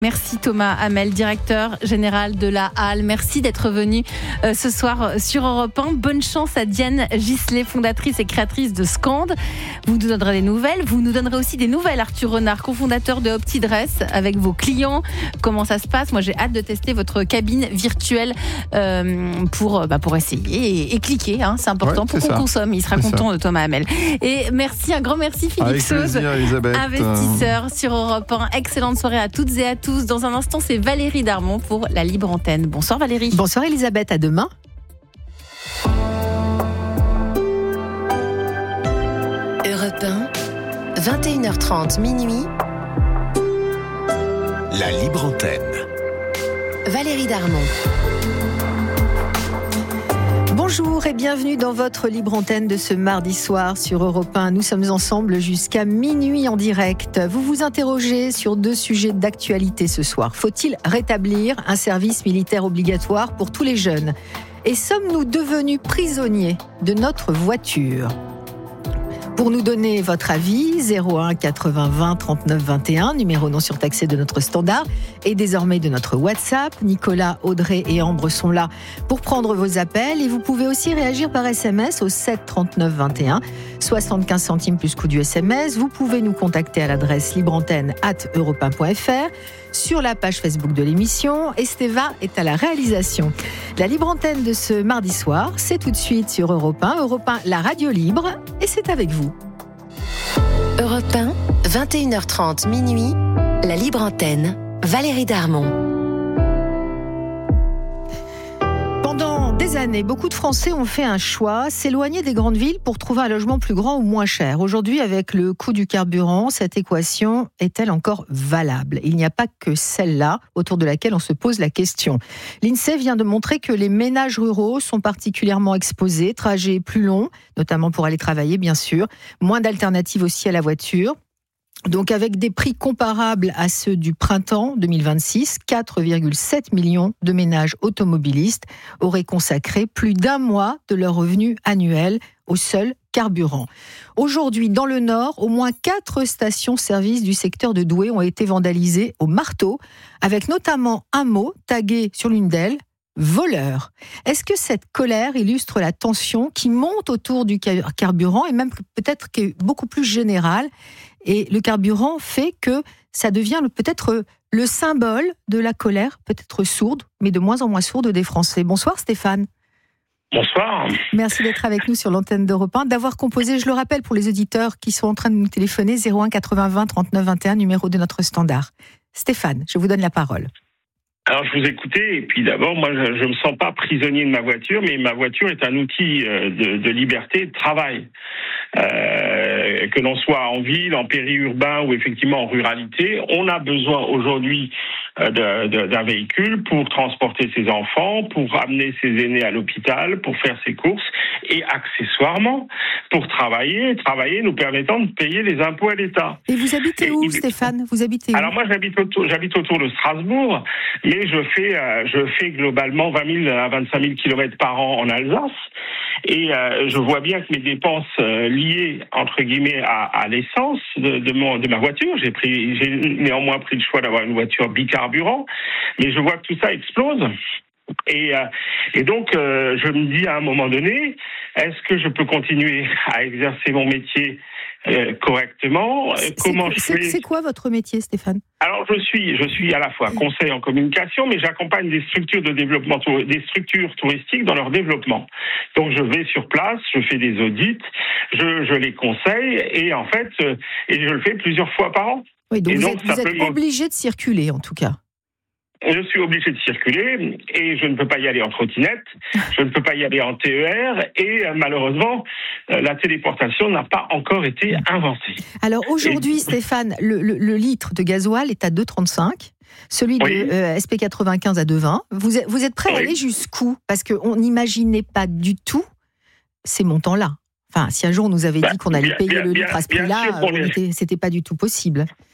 Merci Thomas Hamel, directeur général de la Halle. Merci d'être venu ce soir sur Europe 1. Bonne chance à Diane Gisley, fondatrice et créatrice de Scande. Vous nous donnerez des nouvelles. Vous nous donnerez aussi des nouvelles, Arthur Renard, cofondateur de OptiDress, avec vos clients. Comment ça se passe ? Moi, j'ai hâte de tester votre cabine virtuelle pour essayer et cliquer. C'est important pour qu'on consomme. Il sera content de Thomas Hamel. Et merci, un grand merci Philippe Sauze, investisseur sur Europe 1. Excellente soirée à toutes et à tous. Dans un instant, c'est Valérie Darmon pour la Libre Antenne. Bonsoir Valérie. Bonsoir Elisabeth, à demain. Europe 1, 21h30 minuit. La Libre Antenne. Valérie Darmon. Bonjour et bienvenue dans votre Libre Antenne de ce mardi soir sur Europe 1. Nous sommes ensemble jusqu'à minuit en direct. Vous vous interrogez sur 2 sujets d'actualité ce soir. Faut-il rétablir un service militaire obligatoire pour tous les jeunes ? Et sommes-nous devenus prisonniers de notre voiture ? Pour nous donner votre avis, 01 80 20 39 21, numéro non surtaxé de notre standard et désormais de notre WhatsApp. Nicolas, Audrey et Ambre sont là pour prendre vos appels et vous pouvez aussi réagir par SMS au 7 39 21, 75 centimes plus coût du SMS. Vous pouvez nous contacter à l'adresse libreantenne@europe1.fr, sur la page Facebook de l'émission. Esteva est à la réalisation. La Libre Antenne de ce mardi soir, c'est tout de suite sur Europe 1. Europe 1, la radio libre, et c'est avec vous. Europe 1, 21h30 minuit, la Libre Antenne, Valérie Darmon. Pendant des années, beaucoup de Français ont fait un choix, s'éloigner des grandes villes pour trouver un logement plus grand ou moins cher. Aujourd'hui, avec le coût du carburant, cette équation est-elle encore valable ? Il n'y a pas que celle-là autour de laquelle on se pose la question. L'INSEE vient de montrer que les ménages ruraux sont particulièrement exposés, trajets plus longs, notamment pour aller travailler bien sûr, moins d'alternatives aussi à la voiture. Donc avec des prix comparables à ceux du printemps 2026, 4,7 millions de ménages automobilistes auraient consacré plus d'un mois de leur revenu annuel au seul carburant. Aujourd'hui, dans le Nord, au moins 4 stations-service du secteur de Douai ont été vandalisées au marteau, avec notamment un mot tagué sur l'une d'elles, voleur. Est-ce que cette colère illustre la tension qui monte autour du carburant et même peut-être qui est beaucoup plus générale ? Et le carburant fait que ça devient peut-être le symbole de la colère, peut-être sourde, mais de moins en moins sourde des Français. Bonsoir Stéphane. Bonsoir. Merci d'être avec nous sur l'antenne d'Europe 1, d'avoir composé, je le rappelle pour les auditeurs qui sont en train de nous téléphoner, 01 80 20 39 21, numéro de notre standard. Stéphane, je vous donne la parole. Alors je vous écoutais et puis d'abord moi je me sens pas prisonnier de ma voiture, mais ma voiture est un outil de liberté et de travail. Que l'on soit en ville, en périurbain ou effectivement en ruralité, on a besoin aujourd'hui d'un véhicule pour transporter ses enfants, pour amener ses aînés à l'hôpital, pour faire ses courses et accessoirement pour travailler nous permettant de payer les impôts à l'État. Et vous habitez où Stéphane ? Vous habitez où ? Alors moi j'habite autour de Strasbourg, mais je fais globalement 20 000 à 25 000 kilomètres par an en Alsace. Et je vois bien que mes dépenses liées entre guillemets à l'essence de ma voiture, j'ai néanmoins pris le choix d'avoir une voiture bicarburant, mais je vois que tout ça explose. Et donc je me dis à un moment donné, est-ce que je peux continuer à exercer mon métier correctement? C'est quoi votre métier, Stéphane? Alors je suis à la fois conseiller en communication, mais j'accompagne des structures de développement, des structures touristiques dans leur développement. Donc je vais sur place, je fais des audits, je les conseille et en fait et je le fais plusieurs fois par an. Oui, donc vous êtes obligé de circuler en tout cas. Je suis obligé de circuler et je ne peux pas y aller en trottinette, je ne peux pas y aller en TER et malheureusement, la téléportation n'a pas encore été inventée. Alors aujourd'hui, Stéphane, le litre de gasoil est à 2,35, celui de SP95 à 2,20. Vous êtes prêt à aller jusqu'où? Parce qu'on n'imaginait pas du tout ces montants-là. Enfin, si un jour on nous avait dit qu'on allait payer le litre à ce prix-là, c'était pas du tout possible.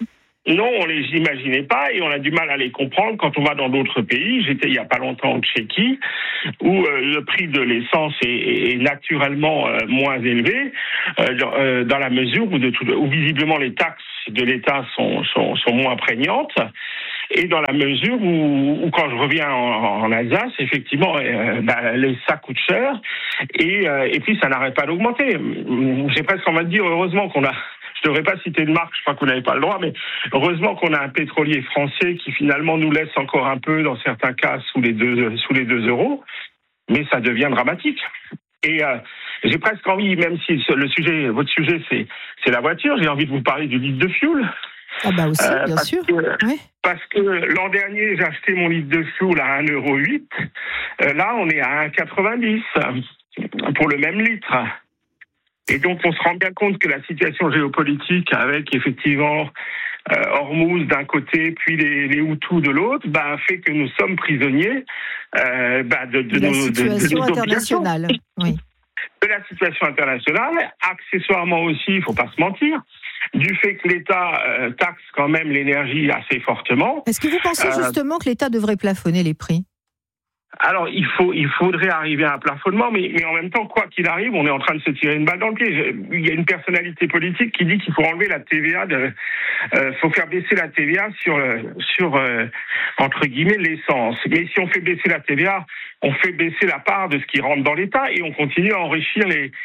Non, on les imaginait pas et on a du mal à les comprendre quand on va dans d'autres pays. J'étais il y a pas longtemps en Tchéquie où le prix de l'essence est naturellement moins élevé dans la mesure où visiblement les taxes de l'État sont moins prégnantes. Et dans la mesure où quand je reviens en Alsace, effectivement, ça coûte cher et puis ça n'arrête pas d'augmenter. J'ai presque envie de dire heureusement qu'on a. Je ne devrais pas citer de marque, je crois que vous n'avez pas le droit, mais heureusement qu'on a un pétrolier français qui finalement nous laisse encore un peu, dans certains cas, sous les 2 euros, mais ça devient dramatique. Et j'ai presque envie, même si votre sujet c'est la voiture, j'ai envie de vous parler du litre de fuel. Ah bah aussi, bien sûr. Parce que l'an dernier, j'ai acheté mon litre de fuel à 1,08 €. Là, on est à 1,90 € pour le même litre. Et donc, on se rend bien compte que la situation géopolitique, avec effectivement Hormuz d'un côté, puis les Hutus de l'autre, fait que nous sommes prisonniers de la nos situation internationale. Oui. De la situation internationale, accessoirement aussi, il ne faut pas se mentir, du fait que l'État taxe quand même l'énergie assez fortement. Est-ce que vous pensez justement que l'État devrait plafonner les prix ? Alors, il faudrait arriver à un plafonnement, mais en même temps, quoi qu'il arrive, on est en train de se tirer une balle dans le pied. Il y a une personnalité politique qui dit qu'il faut enlever la TVA, faut faire baisser la TVA sur entre guillemets l'essence. Mais si on fait baisser la TVA, on fait baisser la part de ce qui rentre dans l'État et on continue à enrichir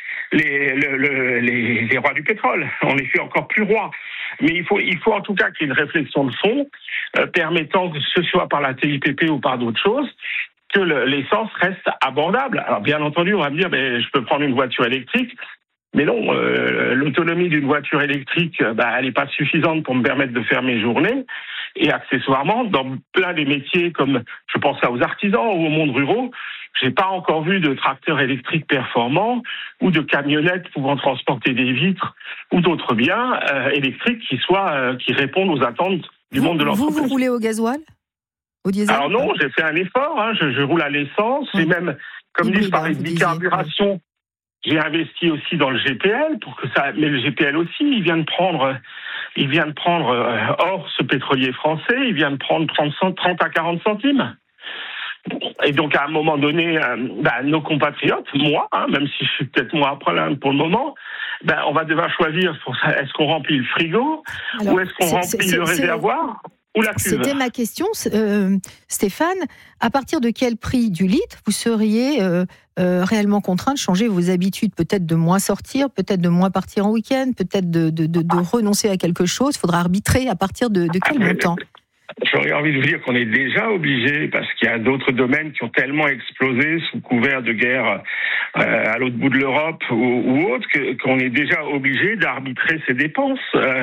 les rois du pétrole. On les fait encore plus rois. Mais il faut en tout cas qu'il y ait une réflexion de fond permettant que ce soit par la TIPP ou par d'autres choses, que l'essence reste abordable. Alors bien entendu, on va me dire, je peux prendre une voiture électrique, mais non, l'autonomie d'une voiture électrique, elle n'est pas suffisante pour me permettre de faire mes journées. Et accessoirement, dans plein des métiers, comme je pense aux artisans ou au monde rural, j'ai pas encore vu de tracteurs électriques performants ou de camionnettes pouvant transporter des vitres ou d'autres biens électriques qui répondent aux attentes du monde de l'entreprise. Vous roulez au gasoil ? Au diesel ? Alors non, j'ai fait un effort, je roule à l'essence, et même, comme dit, je parlais de bicarburation, j'ai investi aussi dans le GPL, mais le GPL aussi, il vient de prendre, hors ce pétrolier français, il vient de prendre 30 à 40 centimes. Et donc, à un moment donné, nos compatriotes, moi, même si je suis peut-être moins après pour le moment, on va devoir choisir, est-ce qu'on remplit le frigo, ou est-ce qu'on remplit le réservoir ou la cuve. C'était ma question, Stéphane. À partir de quel prix du litre vous seriez réellement contraint de changer vos habitudes, peut-être de moins sortir, peut-être de moins partir en week-end, peut-être de renoncer à quelque chose. Il faudra arbitrer à partir de quel montant ? J'aurais envie de vous dire qu'on est déjà obligé, parce qu'il y a d'autres domaines qui ont tellement explosé sous couvert de guerre à l'autre bout de l'Europe ou autre, qu'on est déjà obligé d'arbitrer ces dépenses.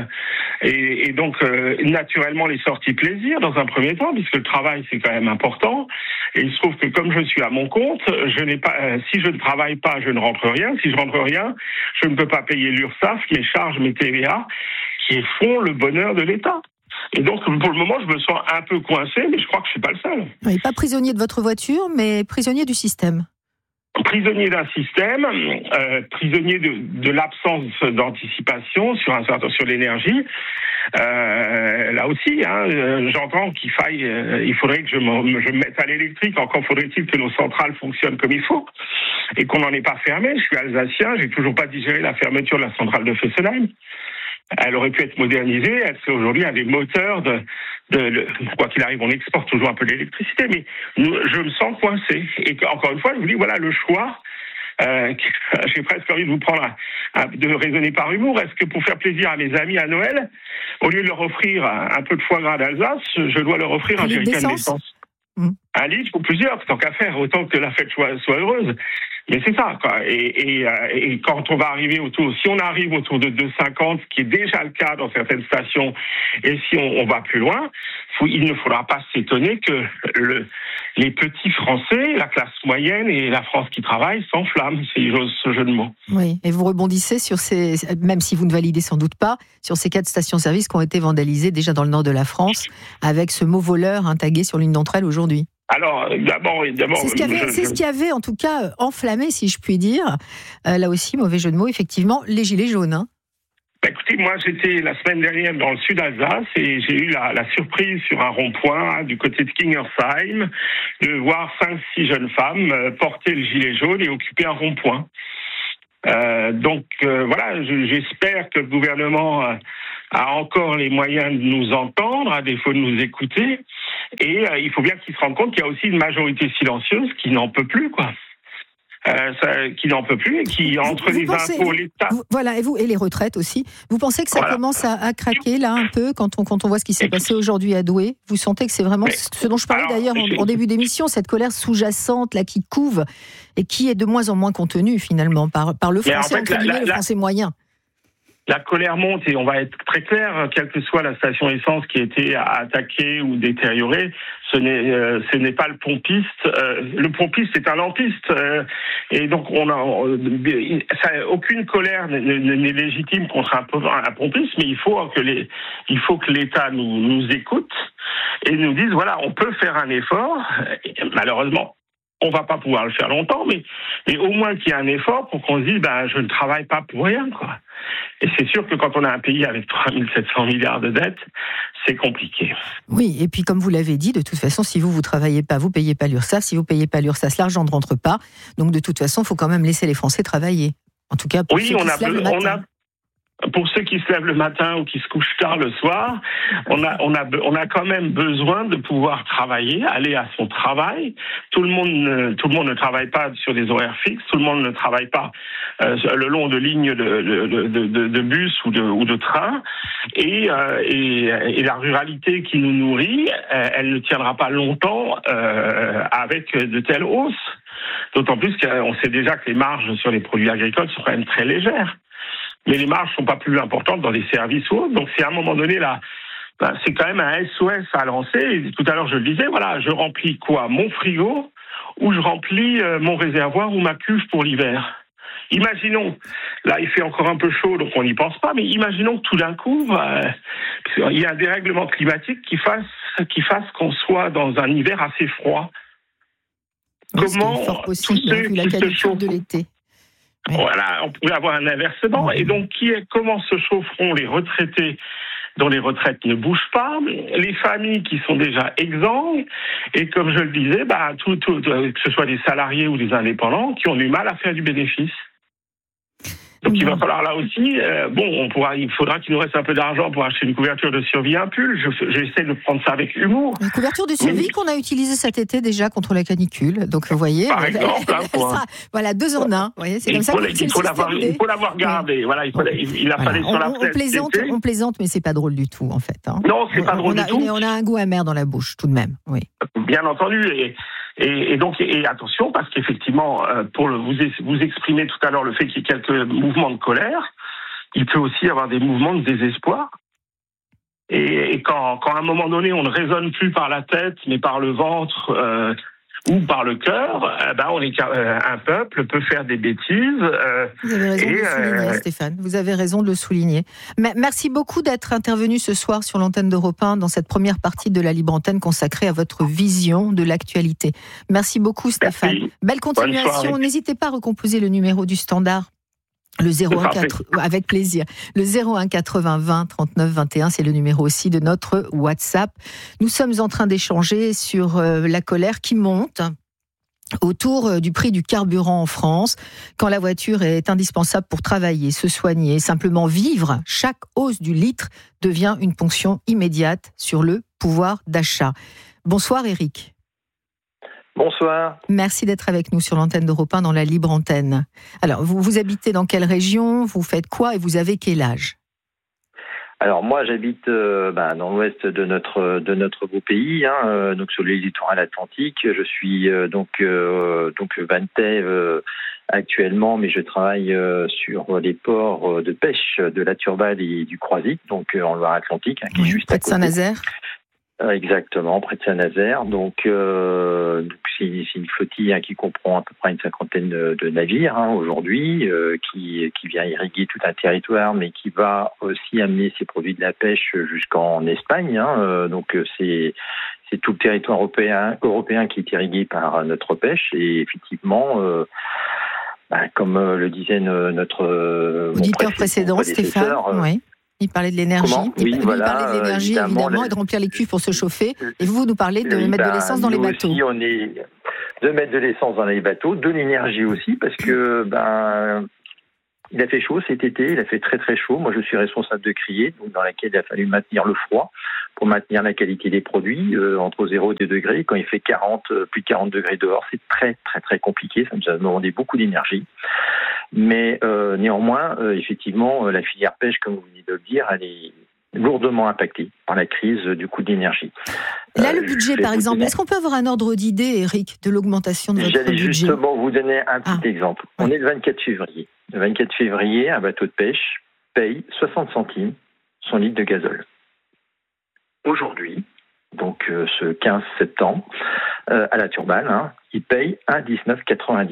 Et donc, naturellement, les sorties plaisir dans un premier temps, puisque le travail, c'est quand même important. Et il se trouve que comme je suis à mon compte, si je ne travaille pas, je ne rentre rien. Si je rentre rien, je ne peux pas payer l'URSSAF, mes charges, mes TVA, qui font le bonheur de l'État. Et donc, pour le moment, je me sens un peu coincé, mais je crois que je ne suis pas le seul. Oui, pas prisonnier de votre voiture, mais prisonnier du système. Prisonnier d'un système, prisonnier de l'absence d'anticipation sur l'énergie. Là aussi, j'entends il faudrait que je me mette à l'électrique. Encore faudrait-il que nos centrales fonctionnent comme il faut et qu'on n'en ait pas fermé. Je suis alsacien, j'ai toujours pas digéré la fermeture de la centrale de Fessenheim. Elle aurait pu être modernisée. Elle serait aujourd'hui un des moteurs quoi qu'il arrive, on exporte toujours un peu d'électricité, mais je me sens coincé. Et encore une fois, je vous dis, voilà le choix. J'ai presque envie de vous prendre de raisonner par humour. Est-ce que pour faire plaisir à mes amis à Noël, au lieu de leur offrir un peu de foie gras d'Alsace, je dois leur offrir un jerrycan d'essence, un litre ou plusieurs, tant qu'à faire, autant que la fête soit heureuse. Mais c'est ça, quoi. Et quand on va arriver si on arrive autour de 2,50, ce qui est déjà le cas dans certaines stations, et si on va plus loin, il ne faudra pas s'étonner que les petits Français, la classe moyenne et la France qui travaille s'enflamment, si j'ose ce jeu de mots. Oui, et vous rebondissez sur même si vous ne validez sans doute pas, sur ces 4 stations-service qui ont été vandalisées déjà dans le nord de la France, avec ce mot voleur tagué sur l'une d'entre elles aujourd'hui. Alors, d'abord, c'est ce qui avait en tout cas enflammé, si je puis dire, là aussi, mauvais jeu de mots, effectivement, les gilets jaunes. Écoutez, moi j'étais la semaine dernière dans le sud Alsace et j'ai eu la surprise sur un rond-point du côté de Kingersheim de voir 5-6 jeunes femmes porter le gilet jaune et occuper un rond-point. Donc voilà, j'espère que le gouvernement a encore les moyens de nous entendre, à défaut de nous écouter. Et il faut bien qu'il se rende compte qu'il y a aussi une majorité silencieuse qui n'en peut plus, quoi. Qui n'en peut plus et qui, entre les impôts, l'État... Voilà, et les retraites aussi. Vous pensez que ça commence à craquer, là, un peu, quand on voit ce qui s'est passé aujourd'hui à Douai? Vous sentez que c'est vraiment ce dont je parlais d'ailleurs en début d'émission, cette colère sous-jacente, là, qui couve et qui est de moins en moins contenue, finalement, par le français, entre guillemets, le français moyen. La colère monte et on va être très clair, quelle que soit la station essence qui a été attaquée ou détériorée, ce n'est pas le pompiste. Le pompiste est un lampiste. Et donc aucune colère n'est légitime contre un pompiste, mais il faut que l'État nous écoute et nous dise, voilà, on peut faire un effort. Et malheureusement, on va pas pouvoir le faire longtemps, mais au moins qu'il y ait un effort pour qu'on se dise, je ne travaille pas pour rien, quoi. Et c'est sûr que quand on a un pays avec 3700 milliards de dettes, c'est compliqué. Oui, et puis comme vous l'avez dit, de toute façon, si vous travaillez pas, vous payez pas l'URSSAF. Si vous payez pas l'URSSAF, l'argent ne rentre pas. Donc de toute façon, il faut quand même laisser les Français travailler. En tout cas, pour ceux qui se lèvent le matin. Pour ceux qui se lèvent le matin ou qui se couchent tard le soir, on a quand même besoin de pouvoir travailler, aller à son travail. Tout le monde ne travaille pas sur des horaires fixes, tout le monde ne travaille pas le long de lignes de bus ou de train. Et la ruralité qui nous nourrit, elle ne tiendra pas longtemps avec de telles hausses. D'autant plus qu'on sait déjà que les marges sur les produits agricoles sont quand même très légères. Mais les marges sont pas plus importantes dans les services ou autres. Donc c'est à un moment donné là, c'est quand même un SOS à lancer. Et tout à l'heure je le disais, voilà, je remplis quoi? Mon frigo ou je remplis mon réservoir ou ma cuve pour l'hiver. Imaginons, là il fait encore un peu chaud donc on n'y pense pas, mais imaginons que tout d'un coup il y a un dérèglement climatique qui fasse qu'on soit dans un hiver assez froid. Oui, comment c'est fort possible, vu la canicule de l'été. Oui. Voilà, on pourrait avoir un inversement. Et donc, comment se chaufferont les retraités dont les retraites ne bougent pas, les familles qui sont déjà exsangues, et comme je le disais, que ce soit des salariés ou des indépendants qui ont du mal à faire du bénéfice. Donc il va falloir là aussi, il faudra qu'il nous reste un peu d'argent pour acheter une couverture de survie, un pull. J'essaie de prendre ça avec humour. Une couverture de survie qu'on a utilisée cet été déjà contre la canicule. Donc vous voyez, par exemple, voilà 2 en 1. Vous voyez, c'est comme ça il faut l'avoir gardé. Ouais. Voilà, il a fallu sur la fenêtre. On plaisante, mais c'est pas drôle du tout en fait. Hein. Non, c'est pas drôle du tout. On a un goût amer dans la bouche tout de même. Oui. Bien entendu. Et donc attention, parce qu'effectivement, pour vous exprimer tout à l'heure le fait qu'il y ait quelques mouvements de colère, il peut aussi y avoir des mouvements de désespoir. Et quand à un moment donné, on ne raisonne plus par la tête, mais par le ventre ou par le cœur, un peuple peut faire des bêtises. Vous avez raison de le souligner, Stéphane. Vous avez raison de le souligner. Merci beaucoup d'être intervenu ce soir sur l'antenne d'Europe 1 dans cette première partie de la Libre Antenne consacrée à votre vision de l'actualité. Merci beaucoup, Stéphane. Merci. Belle continuation. N'hésitez pas à recomposer le numéro du standard. Le 01 avec plaisir. Le 01 80 20 39 21, c'est le numéro aussi de notre WhatsApp. Nous sommes en train d'échanger sur la colère qui monte autour du prix du carburant en France. Quand la voiture est indispensable pour travailler, se soigner, simplement vivre, chaque hausse du litre devient une ponction immédiate sur le pouvoir d'achat. Bonsoir Eric. Bonsoir. Merci d'être avec nous sur l'antenne d'Europe 1 dans la Libre Antenne. Alors, vous habitez dans quelle région? Vous faites quoi et vous avez quel âge? Alors moi, j'habite dans l'ouest de notre beau pays, donc sur le littoral atlantique. Je suis donc vantais actuellement, mais je travaille sur les ports de pêche de la Turballe et du Croisic, donc en Loire-Atlantique, qui est juste près de Saint-Nazaire. Exactement, près de Saint-Nazaire. Donc c'est une flottille qui comprend à peu près une 50aine de navires aujourd'hui, qui vient irriguer tout un territoire, mais qui va aussi amener ses produits de la pêche jusqu'en Espagne. Donc c'est tout le territoire européen qui est irrigué par notre pêche. Et effectivement, comme le disait notre auditeur précédent, Stéphane, oui. Il parlait de l'énergie. Il parlait de l'énergie, évidemment, et de remplir les cuves pour se chauffer. Et vous nous parlez de mettre de l'essence dans les bateaux. Aussi, de mettre de l'essence dans les bateaux, de l'énergie aussi, parce que il a fait chaud cet été, il a fait très très chaud. Moi, je suis responsable de criée, donc dans laquelle il a fallu maintenir le froid pour maintenir la qualité des produits entre 0 et 2 degrés. Quand il fait plus de 40 degrés dehors, c'est très très très compliqué. Ça nous a demandé beaucoup d'énergie. Mais néanmoins, effectivement, la filière pêche, comme vous venez de le dire, elle est lourdement impactée par la crise du coût de l'énergie. Là, le budget, par exemple, est-ce qu'on peut avoir un ordre d'idée, Eric, de l'augmentation de votre budget ? J'allais justement vous donner un petit exemple. Ouais. On est le 24 février. Le 24 février, un bateau de pêche paye 60 centimes son litre de gazole. Aujourd'hui, donc ce 15 septembre, à la Turballe, il paye 1,19,90.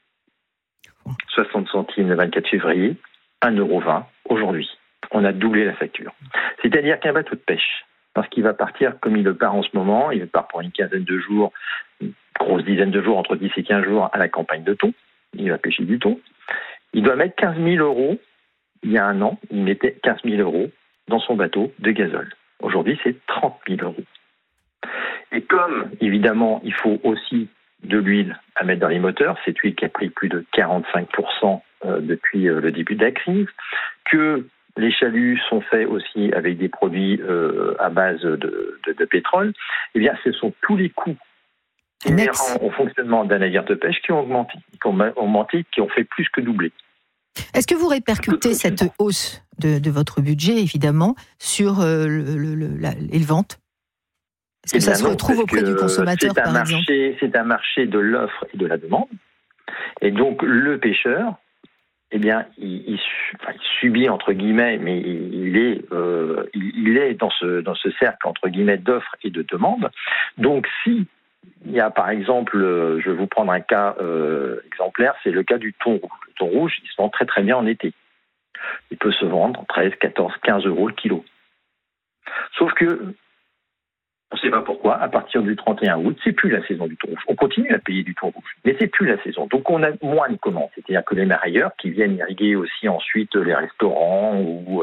60 centimes le 24 février, 1,20 € aujourd'hui. On a doublé la facture. C'est-à-dire qu'un bateau de pêche, lorsqu'il va partir comme il le part en ce moment, il part pour une quinzaine de jours, une grosse dizaine de jours, entre 10 et 15 jours à la campagne de thon, il va pêcher du thon, il doit mettre 15 000 €. Il y a un an, il mettait 15 000 € dans son bateau de gazole. Aujourd'hui, c'est 30 000 €. Et comme, évidemment, il faut aussi de l'huile à mettre dans les moteurs, cette huile qui a pris plus de 45% depuis le début de la crise, que les chaluts sont faits aussi avec des produits à base de pétrole, eh bien, ce sont tous les coûts inhérents au fonctionnement d'un navire de pêche qui ont augmenté, qui ont fait plus que doubler. Est-ce que vous répercutez cette hausse de votre budget, évidemment, sur les ventes ? Est-ce que ça se retrouve auprès du consommateur, par exemple ? C'est un marché de l'offre et de la demande. Et donc, le pêcheur, eh bien, il subit, entre guillemets, mais il est dans ce cercle, entre guillemets, d'offre et de demande. Donc, si il y a, par exemple, je vais vous prendre un cas exemplaire, c'est le cas du thon rouge. Le thon rouge, il se vend très très bien en été. Il peut se vendre 13, 14, 15 € le kilo. Sauf que, on ne sait pas pourquoi, à partir du 31 août, c'est plus la saison du thon rouge. On continue à payer du thon rouge, mais c'est plus la saison. Donc on a moins de commandes. C'est-à-dire que les marailleurs qui viennent irriguer aussi ensuite les restaurants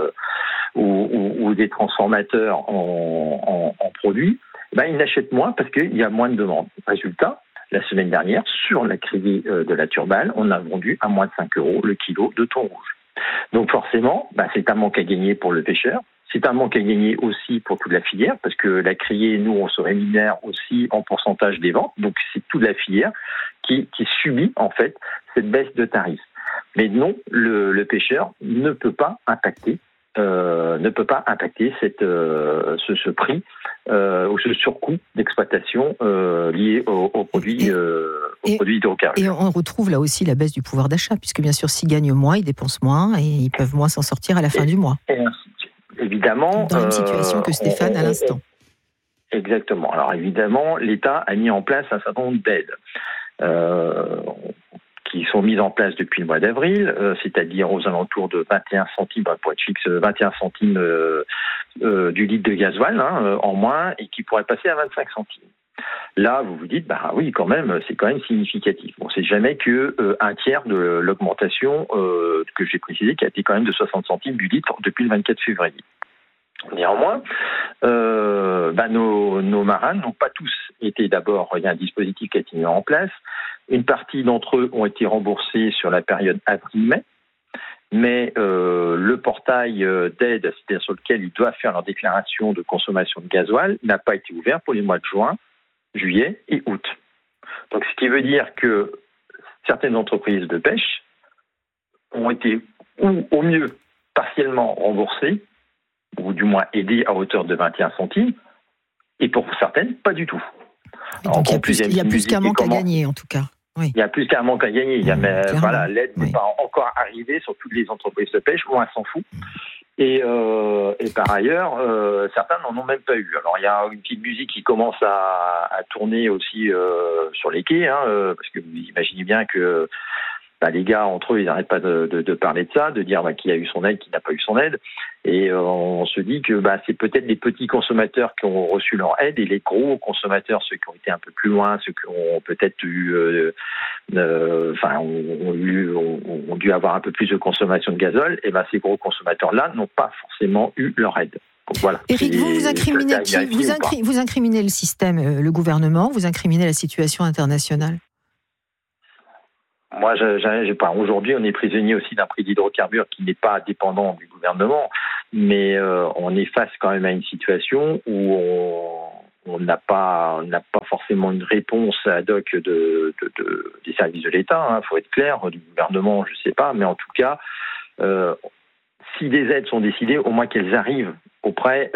ou des transformateurs en produits, ils n'achètent moins parce qu'il y a moins de demandes. Résultat, la semaine dernière, sur la criée de la Turballe, on a vendu à moins de 5 € le kilo de thon rouge. Donc forcément, c'est un manque à gagner pour le pêcheur. C'est un manque à gagner aussi pour toute la filière, parce que la criée, nous, on se rémunère aussi en pourcentage des ventes. Donc, c'est toute la filière qui subit, en fait, cette baisse de tarifs. Mais non, le pêcheur ne peut pas impacter ce prix ou ce surcoût d'exploitation lié aux produits hydrocarbures. Et on retrouve là aussi la baisse du pouvoir d'achat, puisque bien sûr, s'ils gagnent moins, ils dépensent moins et ils peuvent moins s'en sortir à la fin du mois. Évidemment, dans une situation que Stéphane à l'instant. Exactement. Alors évidemment, l'État a mis en place un certain nombre d'aides qui sont mises en place depuis le mois d'avril, c'est-à-dire aux alentours de 21 centimes, pour être fixe, 21 centimes du litre de gasoil en moins, et qui pourrait passer à 25 centimes. Là, vous vous dites, oui, quand même, c'est quand même significatif. On ne sait jamais qu'un tiers de l'augmentation que j'ai précisé, qui a été quand même de 60 centimes du litre depuis le 24 février. Néanmoins, nos marins n'ont pas tous été d'abord, il y a un dispositif qui a été mis en place. Une partie d'entre eux ont été remboursés sur la période avril-mai, mais le portail d'aide, c'est-à-dire sur lequel ils doivent faire leur déclaration de consommation de gasoil, n'a pas été ouvert pour les mois de juin, juillet et août. Donc, ce qui veut dire que certaines entreprises de pêche ont été, ou au mieux, partiellement remboursées, ou du moins aidées à hauteur de 21 centimes, et pour certaines, pas du tout. Donc, il y a plus qu'un manque à gagner, en tout cas. Oui. Il y a plus qu'un manque à gagner. L'aide n'est pas encore arrivée sur toutes les entreprises de pêche, on s'en fout. Et par ailleurs, certains n'en ont même pas eu. Alors, il y a une petite musique qui commence à tourner aussi sur les quais, parce que vous imaginez bien que les gars, entre eux, ils n'arrêtent pas de parler de ça, de dire qui a eu son aide, qui n'a pas eu son aide. Et on se dit que c'est peut-être les petits consommateurs qui ont reçu leur aide et les gros consommateurs, ceux qui ont été un peu plus loin, ceux qui ont peut-être ont dû avoir un peu plus de consommation de gazole, et ces gros consommateurs-là n'ont pas forcément eu leur aide. Donc, voilà. Éric, vous incriminez le système, le gouvernement, vous incriminez la situation internationale. Moi, aujourd'hui, on est prisonnier aussi d'un prix d'hydrocarbures qui n'est pas dépendant du gouvernement, mais on est face quand même à une situation où on n'a pas forcément une réponse ad hoc des services de l'État. Faut être clair, du gouvernement, je sais pas, mais en tout cas, si des aides sont décidées, au moins qu'elles arrivent auprès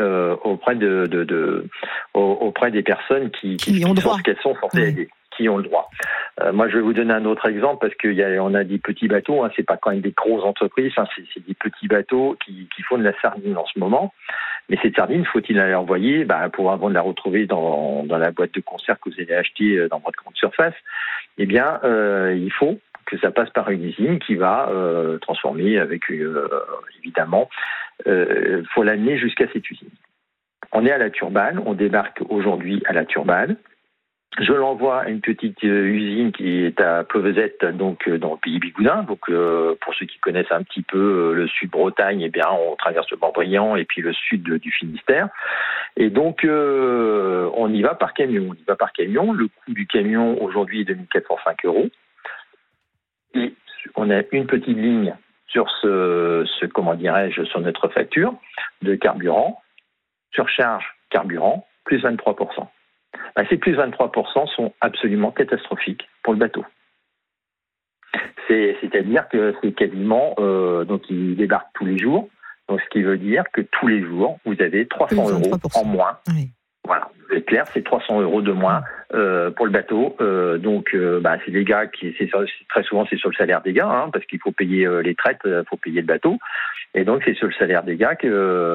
des personnes qui ont droit, qu'elles sont censées aider, qui ont le droit. Moi, je vais vous donner un autre exemple parce qu'on a des petits bateaux. C'est pas quand même des grosses entreprises. C'est des petits bateaux qui font de la sardine en ce moment. Mais cette sardine, faut-il la envoyer pour avant de la retrouver dans la boîte de conserve que vous allez acheter dans votre grande surface. Eh bien, il faut que ça passe par une usine qui va transformer avec, évidemment, faut l'amener jusqu'à cette usine. On est à la Turballe, on débarque aujourd'hui à la Turballe. Je l'envoie à une petite usine qui est à Plevezette, donc dans le pays Bigoudin. Donc, pour ceux qui connaissent un petit peu le sud Bretagne, eh bien, on traverse le Morbihan et puis le sud du Finistère. Et donc, on y va par camion. Le coût du camion aujourd'hui est 2405 €. Et on a une petite ligne sur sur notre facture de carburant, surcharge carburant, plus 23%. Ces plus 23% sont absolument catastrophiques pour le bateau. C'est-à-dire que c'est quasiment, donc ils débarquent tous les jours, donc ce qui veut dire que tous les jours, vous avez 300 € en moins. Oui. Voilà, c'est clair, c'est 300 € de moins pour le bateau. C'est des gars très souvent c'est sur le salaire des gars, parce qu'il faut payer les traites, il faut payer le bateau, et donc c'est sur le salaire des gars qui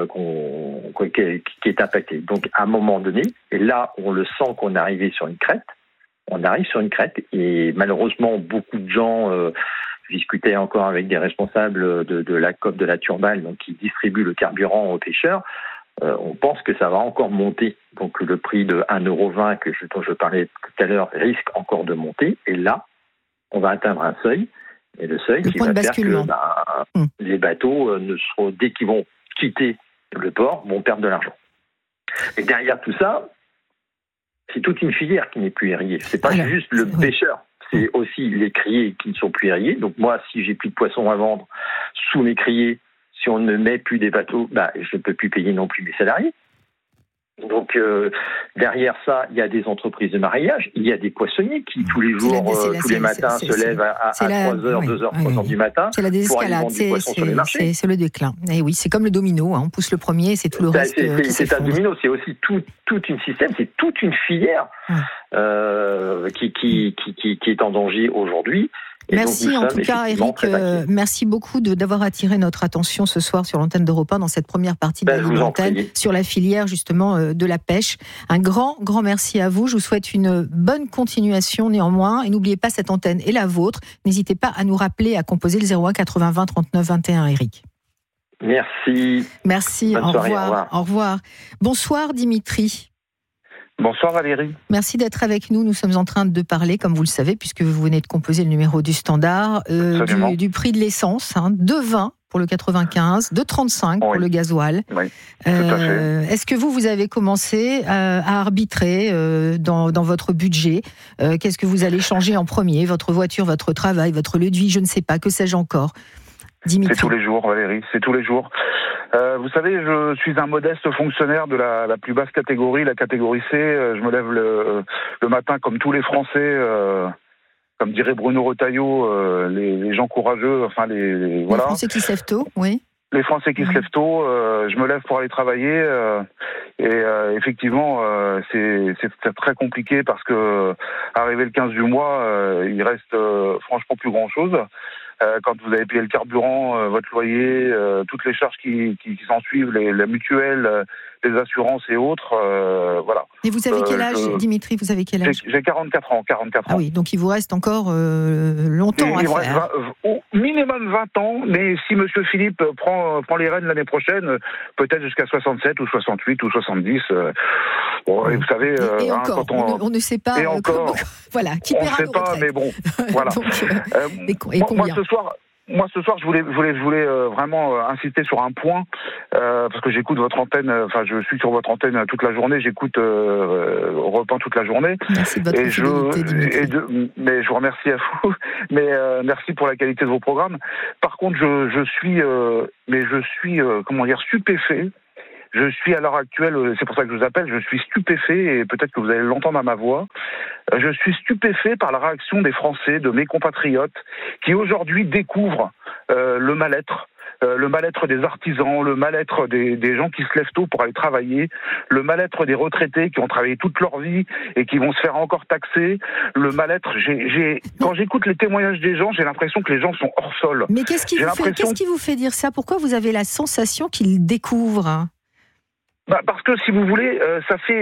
est impacté. Donc à un moment donné, et là on le sent qu'on est arrivé sur une crête, et malheureusement beaucoup de gens discutaient encore avec des responsables de la COP de la Turballe, donc qui distribuent le carburant aux pêcheurs. On pense que ça va encore monter. Donc le prix de 1,20 € dont je parlais tout à l'heure risque encore de monter. Et là, on va atteindre un seuil. Et le seuil qui va faire que les bateaux, dès qu'ils vont quitter le port, vont perdre de l'argent. Et derrière tout ça, c'est toute une filière qui n'est plus irriguée. C'est pas juste le pêcheur. C'est aussi les criers qui ne sont plus irrigués. Donc moi, si j'ai plus de poissons à vendre sous mes criers, si on ne met plus des bateaux, je ne peux plus payer non plus mes salariés. Donc derrière ça, il y a des entreprises de maraîchage, il y a des poissonniers qui tous les jours, tous les matins se lèvent à 3h, 2h, 3h du matin. C'est la désescalade, c'est le déclin. Et oui, c'est comme le domino, on pousse le premier, c'est tout le reste qui c'est un domino, c'est aussi tout un système, c'est toute une filière qui est en danger aujourd'hui. Et merci en tout cas, Éric. Merci beaucoup d'avoir attiré notre attention ce soir sur l'antenne d'Europe 1 dans cette première partie de la Libre Antenne sur la filière justement de la pêche. Un grand merci à vous. Je vous souhaite une bonne continuation néanmoins. Et n'oubliez pas, cette antenne est la vôtre. N'hésitez pas à nous rappeler, à composer le 01 80 20 39 21, Éric. Merci. Bonne soirée, au revoir. Bonsoir Dimitri. Bonsoir Valérie. Merci d'être avec nous. Nous sommes en train de parler, comme vous le savez, puisque vous venez de composer le numéro du standard, du prix de l'essence, 2,20 pour le 95, 2,35 pour le gasoil. Oui, tout à fait. Est-ce que vous avez commencé à arbitrer dans votre budget? Qu'est-ce que vous allez changer en premier? Votre voiture, votre travail, votre lieu de vie, je ne sais pas, que sais-je encore? Dimitri. C'est tous les jours, Valérie, c'est tous les jours. Vous savez, je suis un modeste fonctionnaire de la plus basse catégorie, la catégorie C. Je me lève le matin comme tous les Français, comme dirait Bruno Retailleau, les gens courageux, les Français qui se lèvent tôt, oui. Les Français qui se lèvent tôt, je me lève pour aller travailler et effectivement c'est très compliqué parce que arrivé le 15 du mois, il reste franchement plus grand chose. quand vous avez payé le carburant, votre loyer, toutes les charges qui s'en suivent, la mutuelle, les assurances et autres, voilà. Et vous avez quel âge, Dimitri? Vous avez quel âge? J'ai 44 ans. Ah oui, donc il vous reste encore longtemps à faire. Au minimum 20 ans, mais si Monsieur Philippe prend les rênes l'année prochaine, peut-être jusqu'à 67 ou 68 ou 70. Bon, et vous savez, et encore, quand on ne sait pas. Et encore, voilà, qui on ne paiera sait nos pas, retraites. mais bon, voilà. Donc, et combien? Moi, ce soir, je voulais vraiment insister sur un point, parce que j'écoute votre antenne, je suis sur votre antenne toute la journée, j'écoute Europe 1 toute la journée. Merci de votre fidélité, Dimitri. Mais je vous remercie à vous, mais merci pour la qualité de vos programmes. Par contre, je suis stupéfait. Je suis à l'heure actuelle, c'est pour ça que je vous appelle, je suis stupéfait, et peut-être que vous allez l'entendre à ma voix, je suis stupéfait par la réaction des Français, de mes compatriotes, qui aujourd'hui découvrent le mal-être des artisans, le mal-être des gens qui se lèvent tôt pour aller travailler, le mal-être des retraités qui ont travaillé toute leur vie et qui vont se faire encore taxer, le mal-être. Quand j'écoute les témoignages des gens, j'ai l'impression que les gens sont hors sol. Mais qu'est-ce qui vous fait dire ça? Pourquoi vous avez la sensation qu'ils découvrent? Parce que, si vous voulez, ça fait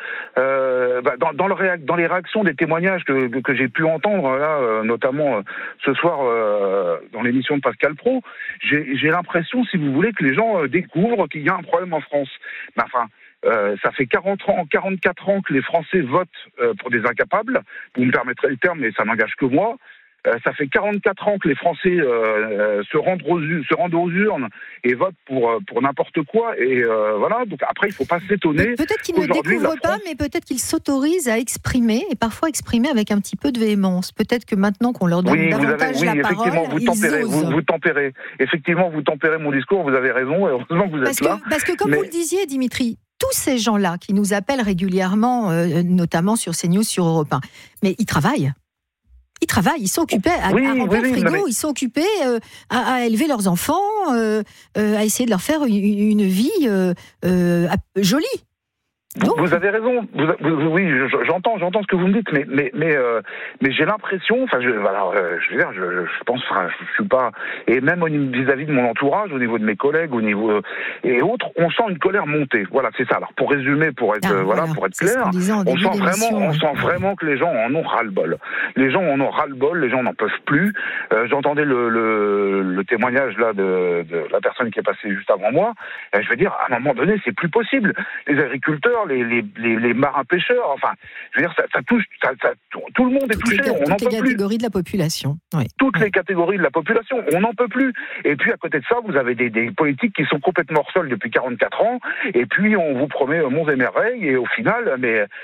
dans les réactions des témoignages que j'ai pu entendre là, notamment ce soir dans l'émission de Pascal Praud, j'ai l'impression, si vous voulez, que les gens découvrent qu'il y a un problème en France. Ça fait 44 ans que les Français votent pour des incapables. Vous me permettrez le terme, mais ça n'engage que moi. Ça fait 44 ans que les Français se rendent aux urnes et votent pour n'importe quoi. Et voilà, donc après, il ne faut pas s'étonner. Peut-être qu'ils ne découvrent pas, mais peut-être qu'ils s'autorisent à exprimer, et parfois exprimer avec un petit peu de véhémence. Peut-être que maintenant qu'on leur donne davantage la parole, ils osent. Vous tempérez. Effectivement, vous tempérez mon discours, vous avez raison, et heureusement que vous êtes là. Parce que comme vous le disiez, Dimitri, tous ces gens-là qui nous appellent régulièrement, notamment sur CNews, sur Europe 1, mais ils travaillent. Ils sont occupés à remplir le frigo, ils sont occupés à élever leurs enfants, à essayer de leur faire une vie jolie. Vous avez raison. Oui, j'entends ce que vous me dites, mais j'ai l'impression, je pense, je suis pas, et même vis-à-vis de mon entourage, au niveau de mes collègues, au niveau et autres, on sent une colère monter. Voilà, c'est ça. Alors pour résumer, pour être clair, on sent vraiment que les gens en ont ras-le-bol. Les gens en ont ras-le-bol, les gens n'en peuvent plus. J'entendais le témoignage là de la personne qui est passée juste avant moi. Je veux dire, à un moment donné, c'est plus possible. Les agriculteurs, les marins-pêcheurs, enfin, je veux dire, ça touche, tout le monde est touché, on n'en peut plus. Toutes les catégories de la population. Oui. Toutes les catégories de la population, on n'en peut plus. Et puis, à côté de ça, vous avez des politiques qui sont complètement hors sol depuis 44 ans, et puis on vous promet monts et merveilles, et au final,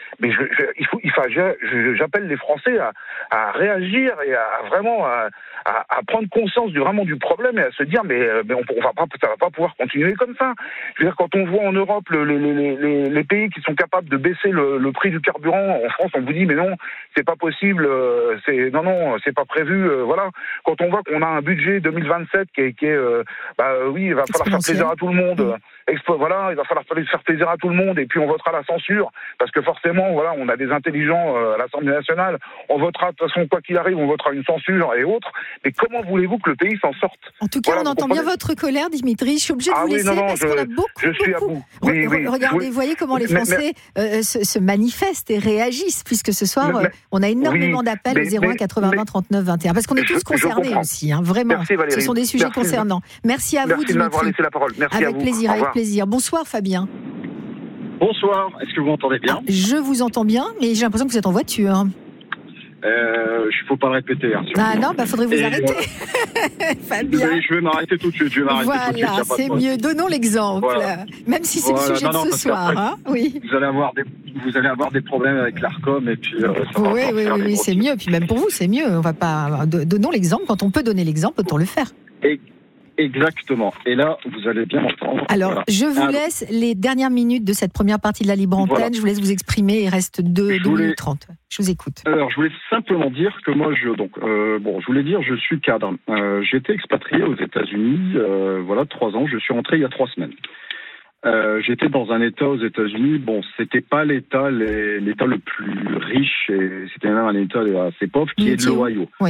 j'appelle les Français à réagir et à vraiment à prendre conscience du problème et à se dire, mais ça va pas pouvoir continuer comme ça. Je veux dire, quand on voit en Europe les pays qui sont capables de baisser le prix du carburant, en France, on vous dit mais non, c'est pas possible, c'est pas prévu, voilà. Quand on voit qu'on a un budget 2027 qui est il va falloir faire plaisir à tout le monde. Voilà, il va falloir faire plaisir à tout le monde, et puis on votera la censure, parce que forcément, voilà, on a des intelligents à l'Assemblée nationale, on votera, de toute façon, quoi qu'il arrive, on votera une censure et autres, mais comment voulez-vous que le pays s'en sorte? En tout cas, on entend bien votre colère, Dimitri, je suis obligée de vous laisser, parce qu'on a beaucoup... Je suis à bout. Regardez, vous voyez comment les Français se manifestent et réagissent, puisque ce soir, on a énormément d'appels au 01 80 20 39 21, parce qu'on est tous concernés aussi, vraiment. Merci, Valérie. Ce sont des sujets concernants. Merci à vous, Dimitri. Merci de m'avoir laissé la parole. Merci à vous. Avec plaisir. Bonsoir, Fabien. Bonsoir, est-ce que vous m'entendez bien? Je vous entends bien, mais j'ai l'impression que vous êtes en voiture. Il ne faut pas le répéter. Faudrait vous arrêter. Fabien. Je vais m'arrêter tout de suite. Voilà, c'est mieux. Donnons l'exemple. Voilà. Même si c'est le sujet de ce soir. Oui. Vous allez avoir des problèmes avec l'ARCOM et puis. Oui, c'est mieux. Puis même pour vous, c'est mieux. On va pas. Donnons l'exemple. Quand on peut donner l'exemple, autant le faire. Exactement. Et là, vous allez bien entendre. Alors, je vous laisse les dernières minutes de cette première partie de la libre antenne. Voilà. Je vous laisse vous exprimer. Il reste 2 minutes 30. Je vous écoute. Alors, je voulais simplement dire que moi, je suis cadre. J'étais expatrié aux États-Unis, 3 ans. Je suis rentré il y a 3 semaines. J'étais dans un État aux États-Unis. Bon, c'était pas l'État le plus riche, et c'était même un État assez pauvre, qui est de l'Ohio. Oui.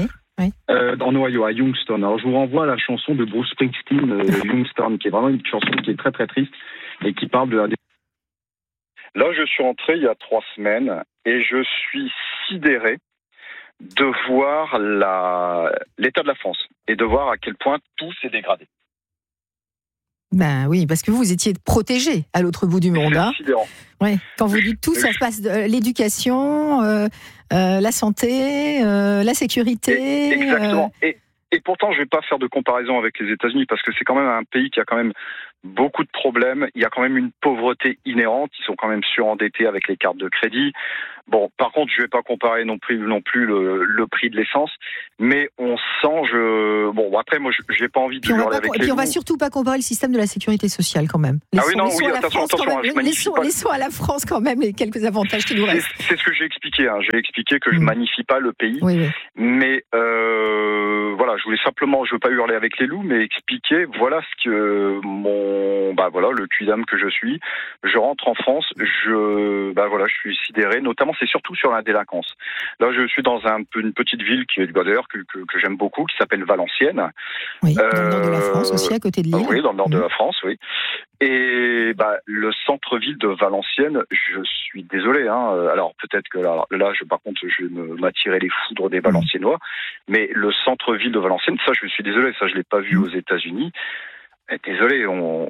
En Ohio, à Youngstown. Alors, je vous renvoie à la chanson de Bruce Springsteen, Youngstown, qui est vraiment une chanson qui est très très triste et qui parle de la... Là, je suis rentré il y a 3 semaines et je suis sidéré de voir l'état de la France et de voir à quel point tout s'est dégradé. Ben oui, parce que vous étiez protégé à l'autre bout du monde. C'est sidérant. Ouais. Quand vous dites tout, ça se passe de l'éducation, la santé, la sécurité. Exactement. Et pourtant, je ne vais pas faire de comparaison avec les États-Unis parce que c'est quand même un pays qui a quand même beaucoup de problèmes. Il y a quand même une pauvreté inhérente. Ils sont quand même surendettés avec les cartes de crédit. Bon, par contre, je ne vais pas comparer non plus le prix de l'essence, mais on sent. Bon, après, moi, je n'ai pas envie de hurler avec les loups. Puis on va surtout pas comparer le système de la sécurité sociale quand même. Laissons à la France quand même les quelques avantages qui nous restent. C'est ce que j'ai expliqué. J'ai expliqué que je magnifie pas le pays, mais voilà, je voulais simplement, je veux pas hurler avec les loups, mais expliquer. Voilà ce que le quidam que je suis. Je rentre en France, je suis sidéré. Notamment, c'est surtout sur la délinquance. Là, je suis dans une petite ville qui est d'ailleurs que j'aime beaucoup, qui s'appelle Valenciennes. Oui, dans le nord de la France aussi, à côté de Lille. Oui, dans le nord de la France, oui. Et le centre-ville de Valenciennes, je suis désolé. Alors peut-être que là, par contre, je vais m'attirer les foudres des Valenciennois. Mais le centre-ville de Valenciennes, ça, je suis désolé, ça, je l'ai pas vu aux États-Unis. Désolé,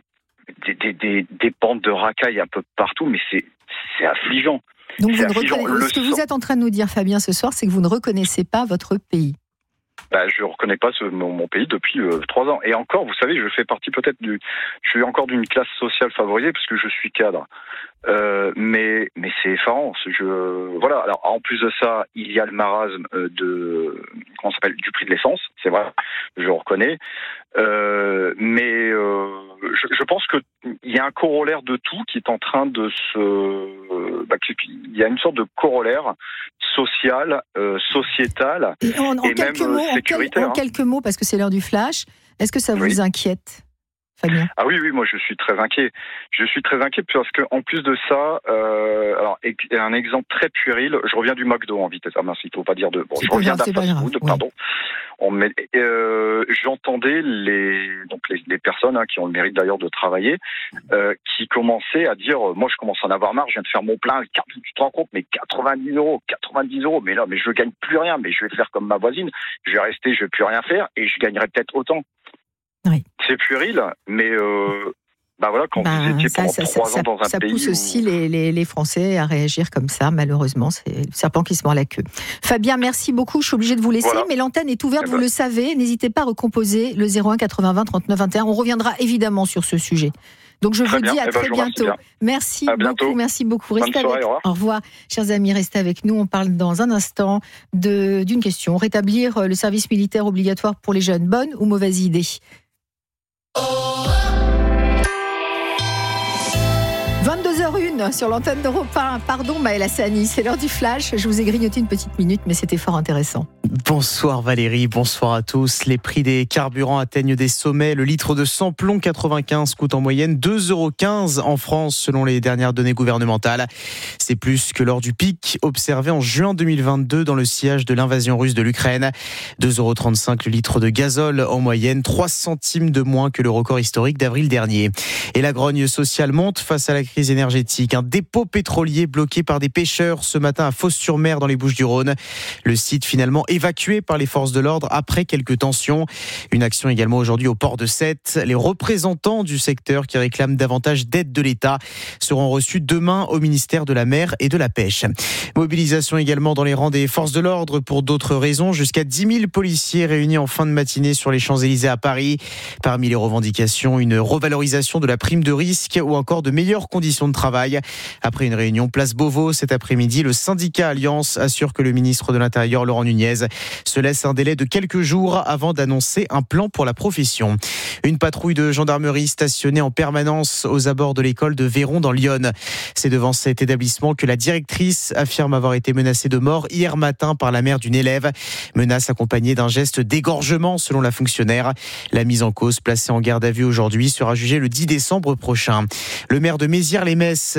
des bandes de racailles un peu partout, mais c'est affligeant. Donc ce que vous êtes en train de nous dire, Fabien, ce soir, c'est que vous ne reconnaissez pas votre pays. Je ne reconnais pas mon pays depuis 3 ans. Et encore, vous savez, je fais partie peut-être je suis encore d'une classe sociale favorisée parce que je suis cadre. Mais c'est effarant. Voilà. Alors, en plus de ça, il y a le marasme du prix de l'essence. C'est vrai, je reconnais. Mais je pense que il y a un corollaire de tout qui est en train de il y a une sorte de corollaire social, sociétal et même sécuritaire. En quelques mots, parce que c'est l'heure du flash, est-ce que ça vous inquiète, Fabien ? Ah oui, moi je suis très inquiet. Je suis très inquiet parce que en plus de ça, un exemple très puéril, je reviens du McDo en vitesse. Ah mince, il ne faut pas dire de. Bon, je reviens d'un fast-food, pardon. J'entendais les personnes qui ont le mérite d'ailleurs de travailler, qui commençaient à dire, moi je commence à en avoir marre, je viens de faire mon plein, tu te rends compte, mais 90 €, mais là, mais je gagne plus rien, mais je vais faire comme ma voisine, je vais rester, je vais plus rien faire et je gagnerai peut-être autant. Oui. C'est puéril, mais quand vous étiez pendant 3 ans dans un pays... Ça pousse aussi les Français à réagir comme ça, malheureusement. C'est le serpent qui se mord la queue. Fabien, merci beaucoup. Je suis obligée de vous laisser, mais l'antenne est ouverte, vous le savez. N'hésitez pas à recomposer le 01 80 20 39 21. On reviendra évidemment sur ce sujet. Donc je vous dis à très bientôt. Merci beaucoup. Restez avec nous. Au revoir. Chers amis, restez avec nous. On parle dans un instant d'une question. Rétablir le service militaire obligatoire pour les jeunes, bonne ou mauvaise idée ? 22h01 sur l'antenne d'Europe 1. Pardon Maëlle Hassani, c'est l'heure du flash. Je vous ai grignoté une petite minute, mais c'était fort intéressant. Bonsoir Valérie, bonsoir à tous. Les prix des carburants atteignent des sommets. Le litre de samplon 95 coûte en moyenne 2,15 € en France selon les dernières données gouvernementales. C'est plus que lors du pic observé en juin 2022 dans le sillage de l'invasion russe de l'Ukraine. 2,35 € le litre de gazole en moyenne, 3 centimes de moins que le record historique d'avril dernier. Et la grogne sociale monte face à la crise énergétique. Un dépôt pétrolier bloqué par des pêcheurs ce matin à Fos-sur-Mer dans les Bouches-du-Rhône. Le site finalement évacué par les forces de l'ordre après quelques tensions. Une action également aujourd'hui au port de Sète. Les représentants du secteur qui réclament davantage d'aide de l'État seront reçus demain au ministère de la Mer et de la Pêche. Mobilisation également dans les rangs des forces de l'ordre pour d'autres raisons. Jusqu'à 10 000 policiers réunis en fin de matinée sur les Champs-Élysées à Paris. Parmi les revendications, une revalorisation de la prime de risque ou encore de meilleures conditions de travail. Après une réunion place Beauvau cet après-midi, le syndicat Alliance assure que le ministre de l'Intérieur, Laurent Nunez, se laisse un délai de quelques jours avant d'annoncer un plan pour la profession. Une patrouille de gendarmerie stationnée en permanence aux abords de l'école de Véron dans l'Yonne. C'est devant cet établissement que la directrice affirme avoir été menacée de mort hier matin par la mère d'une élève. Menace accompagnée d'un geste d'égorgement selon la fonctionnaire. La mise en cause placée en garde à vue aujourd'hui sera jugée le 10 décembre prochain. Le maire de Mézières-les-Messes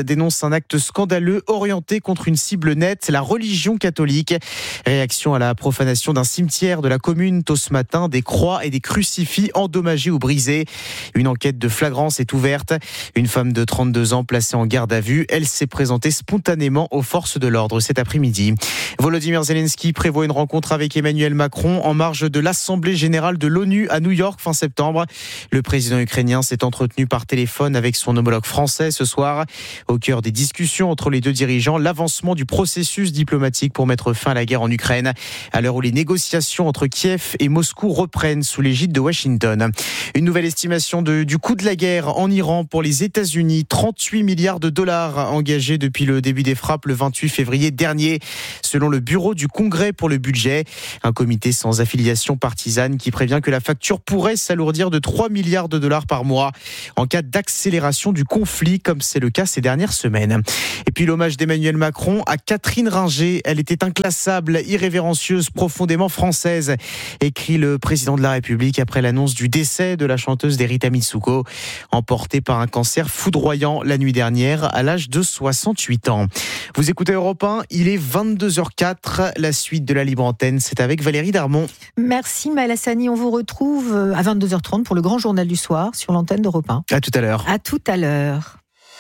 dénonce un acte scandaleux orienté contre une cible nette, la religion catholique. Réaction à la profanation d'un cimetière de la commune tôt ce matin, des croix et des crucifix endommagés ou brisés. Une enquête de flagrance est ouverte. Une femme de 32 ans placée en garde à vue, elle s'est présentée spontanément aux forces de l'ordre cet après-midi. Volodymyr Zelensky prévoit une rencontre avec Emmanuel Macron en marge de l'Assemblée générale de l'ONU à New York fin septembre. Le président ukrainien s'est entretenu par téléphone avec son homologue français ce soir. Au cœur des discussions entre les deux dirigeants, l'avancement du processus diplomatique pour mettre fin à la guerre en Ukraine, à l'heure où les négociations entre Kiev et Moscou reprennent sous l'égide de Washington. Une nouvelle estimation du coût de la guerre en Iran pour les États-Unis, 38 milliards de dollars engagés depuis le début des frappes le 28 février dernier, selon le bureau du Congrès pour le budget. Un comité sans affiliation partisane qui prévient que la facture pourrait s'alourdir de 3 milliards de dollars par mois en cas d'accélération du conflit, comme c'est le cas ces dernières semaines. Et puis l'hommage d'Emmanuel Macron à Catherine Ringer. Elle était inclassable, irrévérencieuse, profondément française, écrit le président de la République après l'annonce du décès de la chanteuse Erita Mitsuko, emportée par un cancer foudroyant la nuit dernière à l'âge de 68 ans. Vous écoutez Europe 1, il est 22h04. La suite de la Libre Antenne, c'est avec Valérie Darmon. Merci Maël Hassani, on vous retrouve à 22h30 pour le grand journal du soir sur l'antenne d'Europe 1. À tout à l'heure. À tout à l'heure.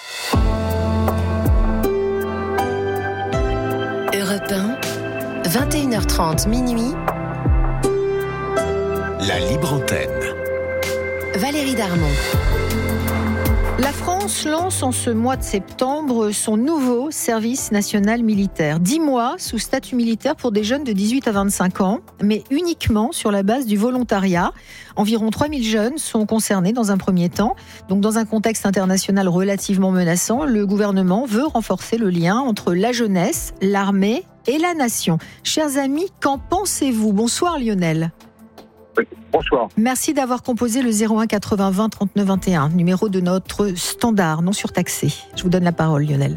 Europe 1, 21h30 minuit. La Libre Antenne. Valérie Darmon. La France lance en ce mois de septembre son nouveau service national militaire. 10 mois sous statut militaire pour des jeunes de 18 à 25 ans, mais uniquement sur la base du volontariat. Environ 3000 jeunes sont concernés dans un premier temps. Donc dans un contexte international relativement menaçant, le gouvernement veut renforcer le lien entre la jeunesse, l'armée et la nation. Chers amis, qu'en pensez-vous ? Bonsoir Lionel. Oui, bonsoir. Merci d'avoir composé le 01 80 20 39 21, numéro de notre standard non surtaxé. Je vous donne la parole, Lionel.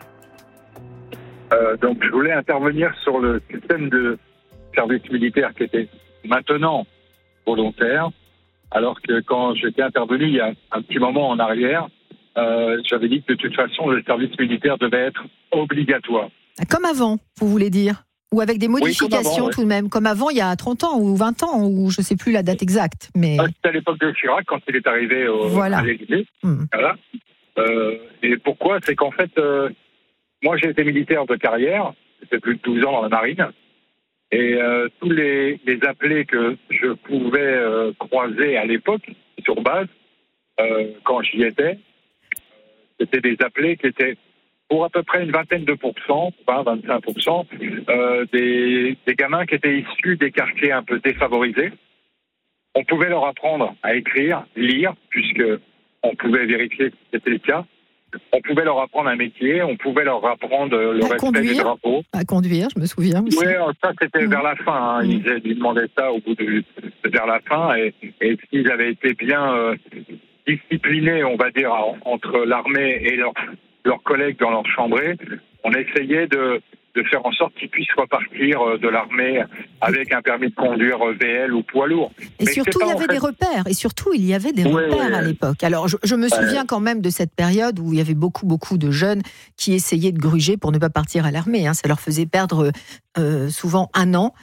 Donc, je voulais intervenir sur le système de service militaire qui était maintenant volontaire, alors que quand j'étais intervenu il y a un petit moment en arrière, j'avais dit que de toute façon, le service militaire devait être obligatoire. Comme avant, vous voulez dire ? Ou avec des modifications oui, avant, tout de même, comme avant il y a 30 ans ou 20 ans, ou je ne sais plus la date exacte. Mais... C'était à l'époque de Chirac, quand il est arrivé à l'Élysée. Voilà. Et pourquoi ? C'est qu'en fait, moi j'ai été militaire de carrière, j'ai fait plus de 12 ans dans la marine, et tous les appelés que je pouvais croiser à l'époque, sur base, quand j'y étais, c'était des appelés qui étaient pour à peu près une vingtaine de pourcents, 20-25%, des gamins qui étaient issus des quartiers un peu défavorisés. On pouvait leur apprendre à écrire, lire, puisque on pouvait vérifier que c'était le cas. On pouvait leur apprendre un métier, on pouvait leur apprendre le respect des drapeaux. À conduire, je me souviens aussi. Oui, ça c'était vers la fin. Hein. Ils demandaient ça au bout vers la fin. Et s'ils avaient été bien disciplinés, on va dire, entre l'armée et leurs collègues dans leur chambrée, on essayait de faire en sorte qu'ils puissent repartir de l'armée avec un permis de conduire VL ou poids lourd. Et surtout, il y avait des repères. Et surtout, il y avait des repères à l'époque. Alors, je me souviens quand même de cette période où il y avait beaucoup de jeunes qui essayaient de gruger pour ne pas partir à l'armée. Ça leur faisait perdre souvent 1 an.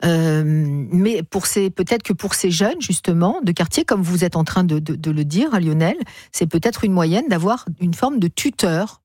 Mais peut-être que pour ces jeunes, justement, de quartier, comme vous êtes en train de le dire, Lionel, c'est peut-être une moyenne d'avoir une forme de tuteur.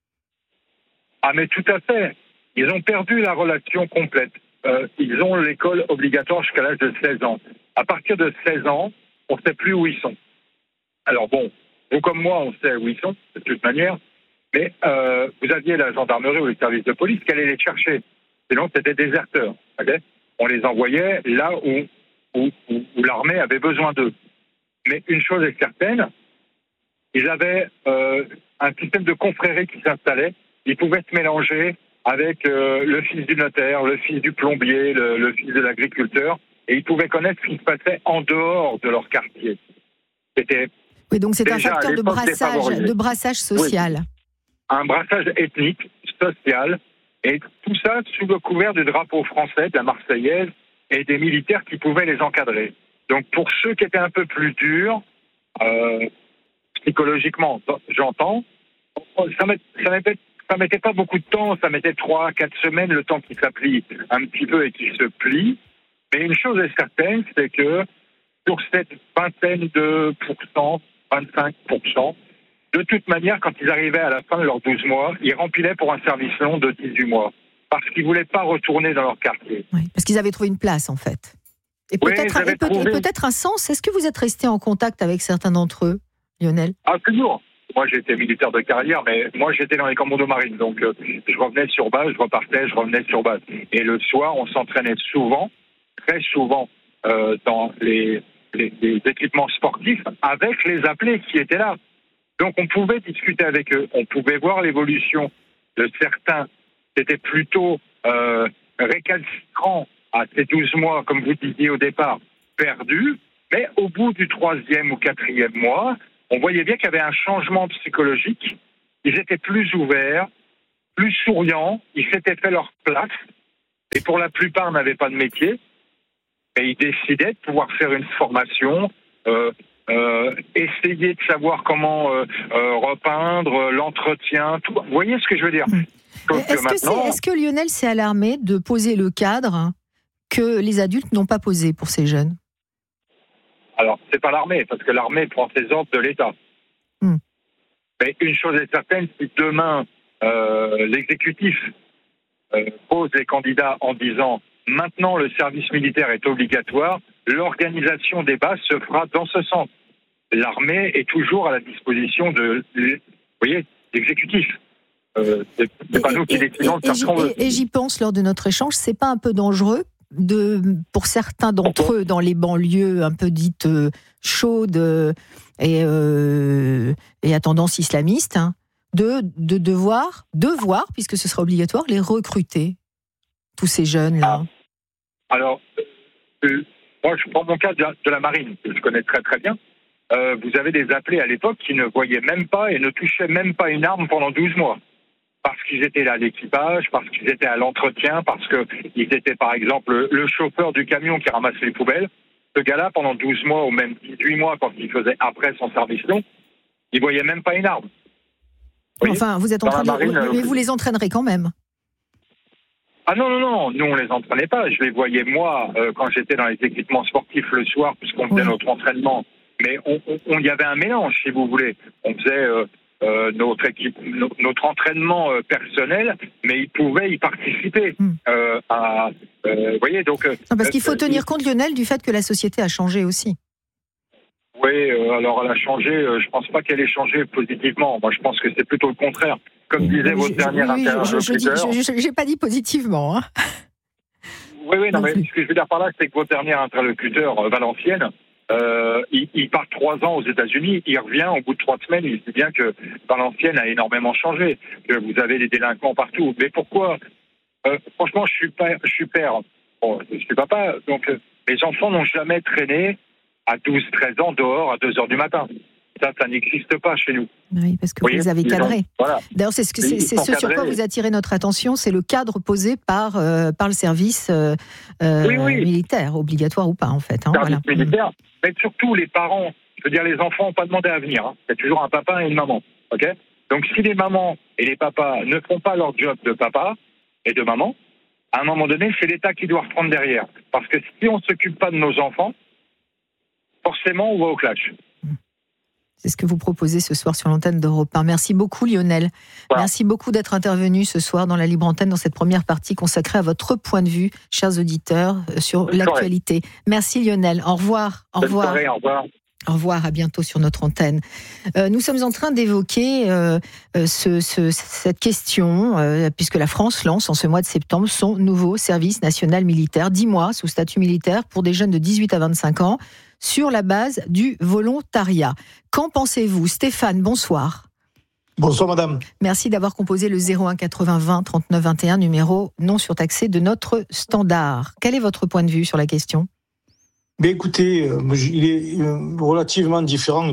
Ah, mais tout à fait. Ils ont perdu la relation complète. Ils ont l'école obligatoire jusqu'à l'âge de 16 ans. À partir de 16 ans, on ne sait plus où ils sont. Alors bon, vous comme moi, on sait où ils sont, de toute manière, mais vous aviez la gendarmerie ou les services de police qui allaient les chercher. Sinon, c'était déserteurs. Okay, on les envoyait là où l'armée avait besoin d'eux. Mais une chose est certaine, ils avaient un système de confrérie qui s'installait. Ils pouvaient se mélanger avec le fils du notaire, le fils du plombier, le fils de l'agriculteur, et ils pouvaient connaître ce qui se passait en dehors de leur quartier. Oui, donc c'est un facteur de brassage social. Oui. Un brassage ethnique, social, et tout ça sous le couvert du drapeau français, de la Marseillaise, et des militaires qui pouvaient les encadrer. Donc pour ceux qui étaient un peu plus durs, psychologiquement, j'entends, Ça mettait pas beaucoup de temps, ça mettait 3-4 semaines, le temps qu'il s'applique un petit peu et qu'il se plie. Mais une chose est certaine, c'est que sur cette vingtaine de pourcents, 25%, de toute manière, quand ils arrivaient à la fin de leurs 12 mois, ils rempilaient pour un service long de 18 mois. Parce qu'ils ne voulaient pas retourner dans leur quartier. Oui, parce qu'ils avaient trouvé une place, en fait. Et peut-être un sens. Est-ce que vous êtes resté en contact avec certains d'entre eux, Lionel ? Ah, toujours. Moi, j'étais militaire de carrière, mais moi, j'étais dans les commandos marines. Donc, je revenais sur base, je repartais, je revenais sur base. Et le soir, on s'entraînait souvent, très souvent, dans les équipements sportifs avec les appelés qui étaient là. Donc, on pouvait discuter avec eux. On pouvait voir l'évolution de certains. C'était plutôt récalcitrant à ces 12 mois, comme vous disiez au départ, perdus. Mais au bout du 3e ou 4e mois, on voyait bien qu'il y avait un changement psychologique. Ils étaient plus ouverts, plus souriants, ils s'étaient fait leur place. Et pour la plupart, n'avaient pas de métier. Et ils décidaient de pouvoir faire une formation, essayer de savoir comment repeindre, l'entretien, tout. Vous voyez ce que je veux dire ? Est-ce que Lionel s'est alarmé de poser le cadre que les adultes n'ont pas posé pour ces jeunes ? Alors, c'est pas l'armée, parce que l'armée prend ses ordres de l'État. Mais une chose est certaine, si demain, l'exécutif pose les candidats en disant « Maintenant, le service militaire est obligatoire », l'organisation des bases se fera dans ce sens. L'armée est toujours à la disposition de l'exécutif. C'est pas nous qui décidons de faire ce qu'on veut. Et j'y pense lors de notre échange, c'est pas un peu dangereux pour certains d'entre eux dans les banlieues un peu dites chaudes et à tendance islamiste, de devoir, puisque ce sera obligatoire, les recruter, tous ces jeunes-là. Alors, moi je prends mon cas de la marine, que je connais très très bien. Vous avez des appelés à l'époque qui ne voyaient même pas et ne touchaient même pas une arme pendant 12 mois. Parce qu'ils étaient là à l'équipage, parce qu'ils étaient à l'entretien, parce qu'ils étaient par exemple le chauffeur du camion qui ramassait les poubelles. Ce gars-là, pendant 12 mois ou même 18 mois, quand il faisait après son service long, il ne voyait même pas une arme. Enfin, vous êtes en train de... Mais vous les entraînerez quand même. Ah non, nous on les entraînait pas. Je les voyais moi quand j'étais dans les équipements sportifs le soir, puisqu'on faisait notre entraînement. Mais il y avait un mélange, si vous voulez. On faisait notre entraînement personnel, mais ils pouvaient y participer. Vous voyez, donc. Non, parce qu'il faut tenir compte, Lionel, du fait que la société a changé aussi. Oui, alors elle a changé. Je pense pas qu'elle ait changé positivement. Moi, je pense que c'est plutôt le contraire. Comme disait votre dernière interlocuteur. J'ai pas dit positivement. Oui, non, mais ce que je veux dire par là, c'est que votre dernier interlocuteur, Valenciennes, il part 3 ans aux États-Unis, il revient au bout de 3 semaines, il se dit bien que Valenciennes a énormément changé, que vous avez des délinquants partout. Mais pourquoi franchement, je suis père. Bon, je suis papa, donc mes enfants n'ont jamais traîné à 12-13 ans dehors à 2 heures du matin. Ça n'existe pas chez nous. Oui, parce que vous les avez cadrés. Voilà. D'ailleurs, c'est ce sur quoi vous attirez notre attention, c'est le cadre posé par le service militaire, obligatoire ou pas, en fait. Service militaire, mais surtout les parents. Je veux dire, les enfants n'ont pas demandé à venir. C'est toujours un papa et une maman. Okay, donc, si les mamans et les papas ne font pas leur job de papa et de maman, à un moment donné, c'est l'État qui doit reprendre derrière. Parce que si on ne s'occupe pas de nos enfants, forcément, on va au clash. C'est ce que vous proposez ce soir sur l'antenne d'Europe 1. Merci beaucoup, Lionel. Voilà. Merci beaucoup d'être intervenu ce soir dans la Libre Antenne, dans cette première partie consacrée à votre point de vue, chers auditeurs, sur l'actualité. Merci, Lionel. Au revoir. Au revoir. Soirée, au revoir. Au revoir, à bientôt sur notre antenne. Nous sommes en train d'évoquer cette question, puisque la France lance en ce mois de septembre son nouveau service national militaire, 10 mois sous statut militaire pour des jeunes de 18 à 25 ans, sur la base du volontariat. Qu'en pensez-vous ? Stéphane, bonsoir. Bonsoir madame. Merci d'avoir composé le 01 80 20 39 21, numéro non surtaxé de notre standard. Quel est votre point de vue sur la question ? Mais écoutez, il est relativement différent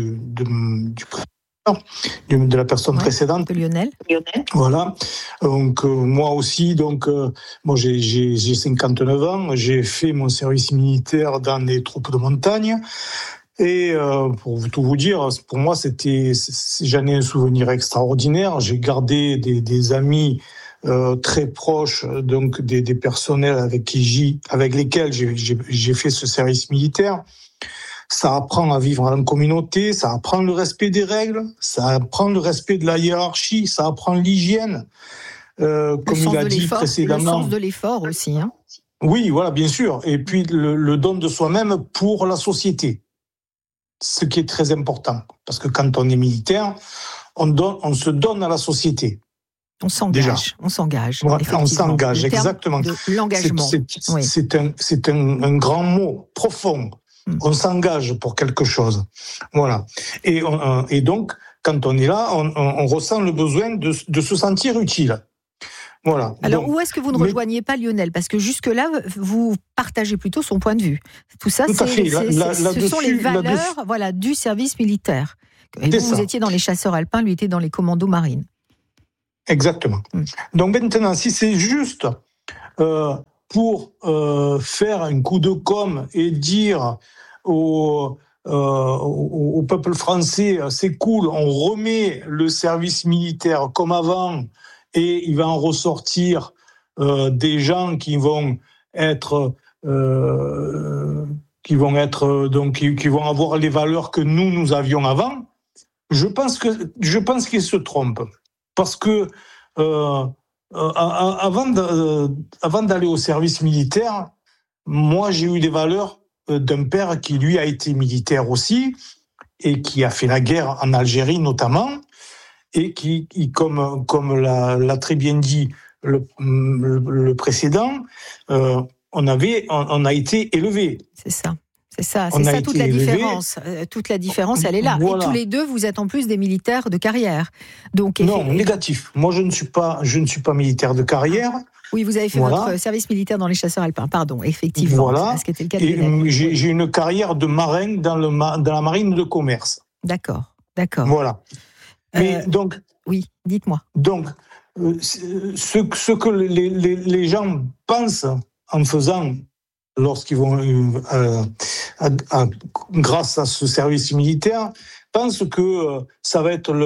de la personne précédente. De Lionel. Voilà. Donc moi aussi, moi j'ai 59 ans, j'ai fait mon service militaire dans les troupes de montagne Et pour tout vous dire, pour moi, j'en ai un souvenir extraordinaire. J'ai gardé des amis très proches, donc des personnels avec lesquels j'ai fait ce service militaire. Ça apprend à vivre en communauté, ça apprend le respect des règles, ça apprend le respect de la hiérarchie, ça apprend l'hygiène, comme il a dit précédemment. Le sens de l'effort aussi. Hein. Oui, voilà, bien sûr. Et puis le don de soi-même pour la société, ce qui est très important. Parce que quand on est militaire, on se donne à la société. On s'engage. Voilà, on s'engage, exactement. L'engagement. C'est un grand mot, profond. On s'engage pour quelque chose. Voilà. Et donc, quand on est là, on ressent le besoin de se sentir utile. Voilà. Alors, donc, où est-ce que vous ne rejoignez pas Lionel ? Parce que jusque-là, vous partagez plutôt son point de vue. Tout ça, ce sont les valeurs du service militaire. Et vous étiez dans les chasseurs alpins, lui était dans les commandos marines. Exactement. Donc maintenant, si c'est juste pour faire un coup de com' et dire au peuple français, c'est cool, on remet le service militaire comme avant, et il va en ressortir des gens qui vont avoir les valeurs que nous avions avant. Je pense qu'ils se trompent, parce que avant d'aller au service militaire, moi j'ai eu les valeurs d'un père qui lui a été militaire aussi et qui a fait la guerre en Algérie notamment, et qui comme l'a très bien dit le précédent, on a été élevés. C'est ça toute la différence. Toute la différence, elle est là. Voilà. Et tous les deux, vous êtes en plus des militaires de carrière. Donc, non, négatif. Moi, je ne suis pas militaire de carrière. Oui, vous avez fait votre service militaire dans les chasseurs alpins. Pardon, effectivement. Voilà. Ce qui était le cas de j'ai une carrière de marin dans la marine de commerce. D'accord. Voilà. Mais donc. Oui, dites-moi. Donc, ce que les gens pensent en faisant, lorsqu'ils vont, grâce à ce service militaire, pensent que ça va être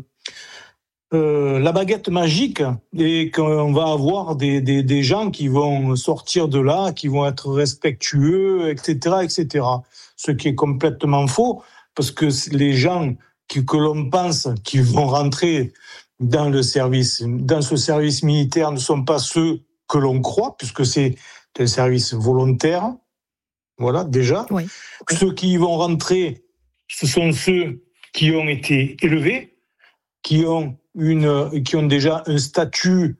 la baguette magique et qu'on va avoir des gens qui vont sortir de là, qui vont être respectueux, etc. Ce qui est complètement faux, parce que les gens que l'on pense qui vont rentrer dans ce service militaire ne sont pas ceux que l'on croit, puisque c'est un service volontaire. Voilà, déjà. Oui. Ceux qui y vont rentrer, ce sont ceux qui ont été élevés, qui ont déjà un statut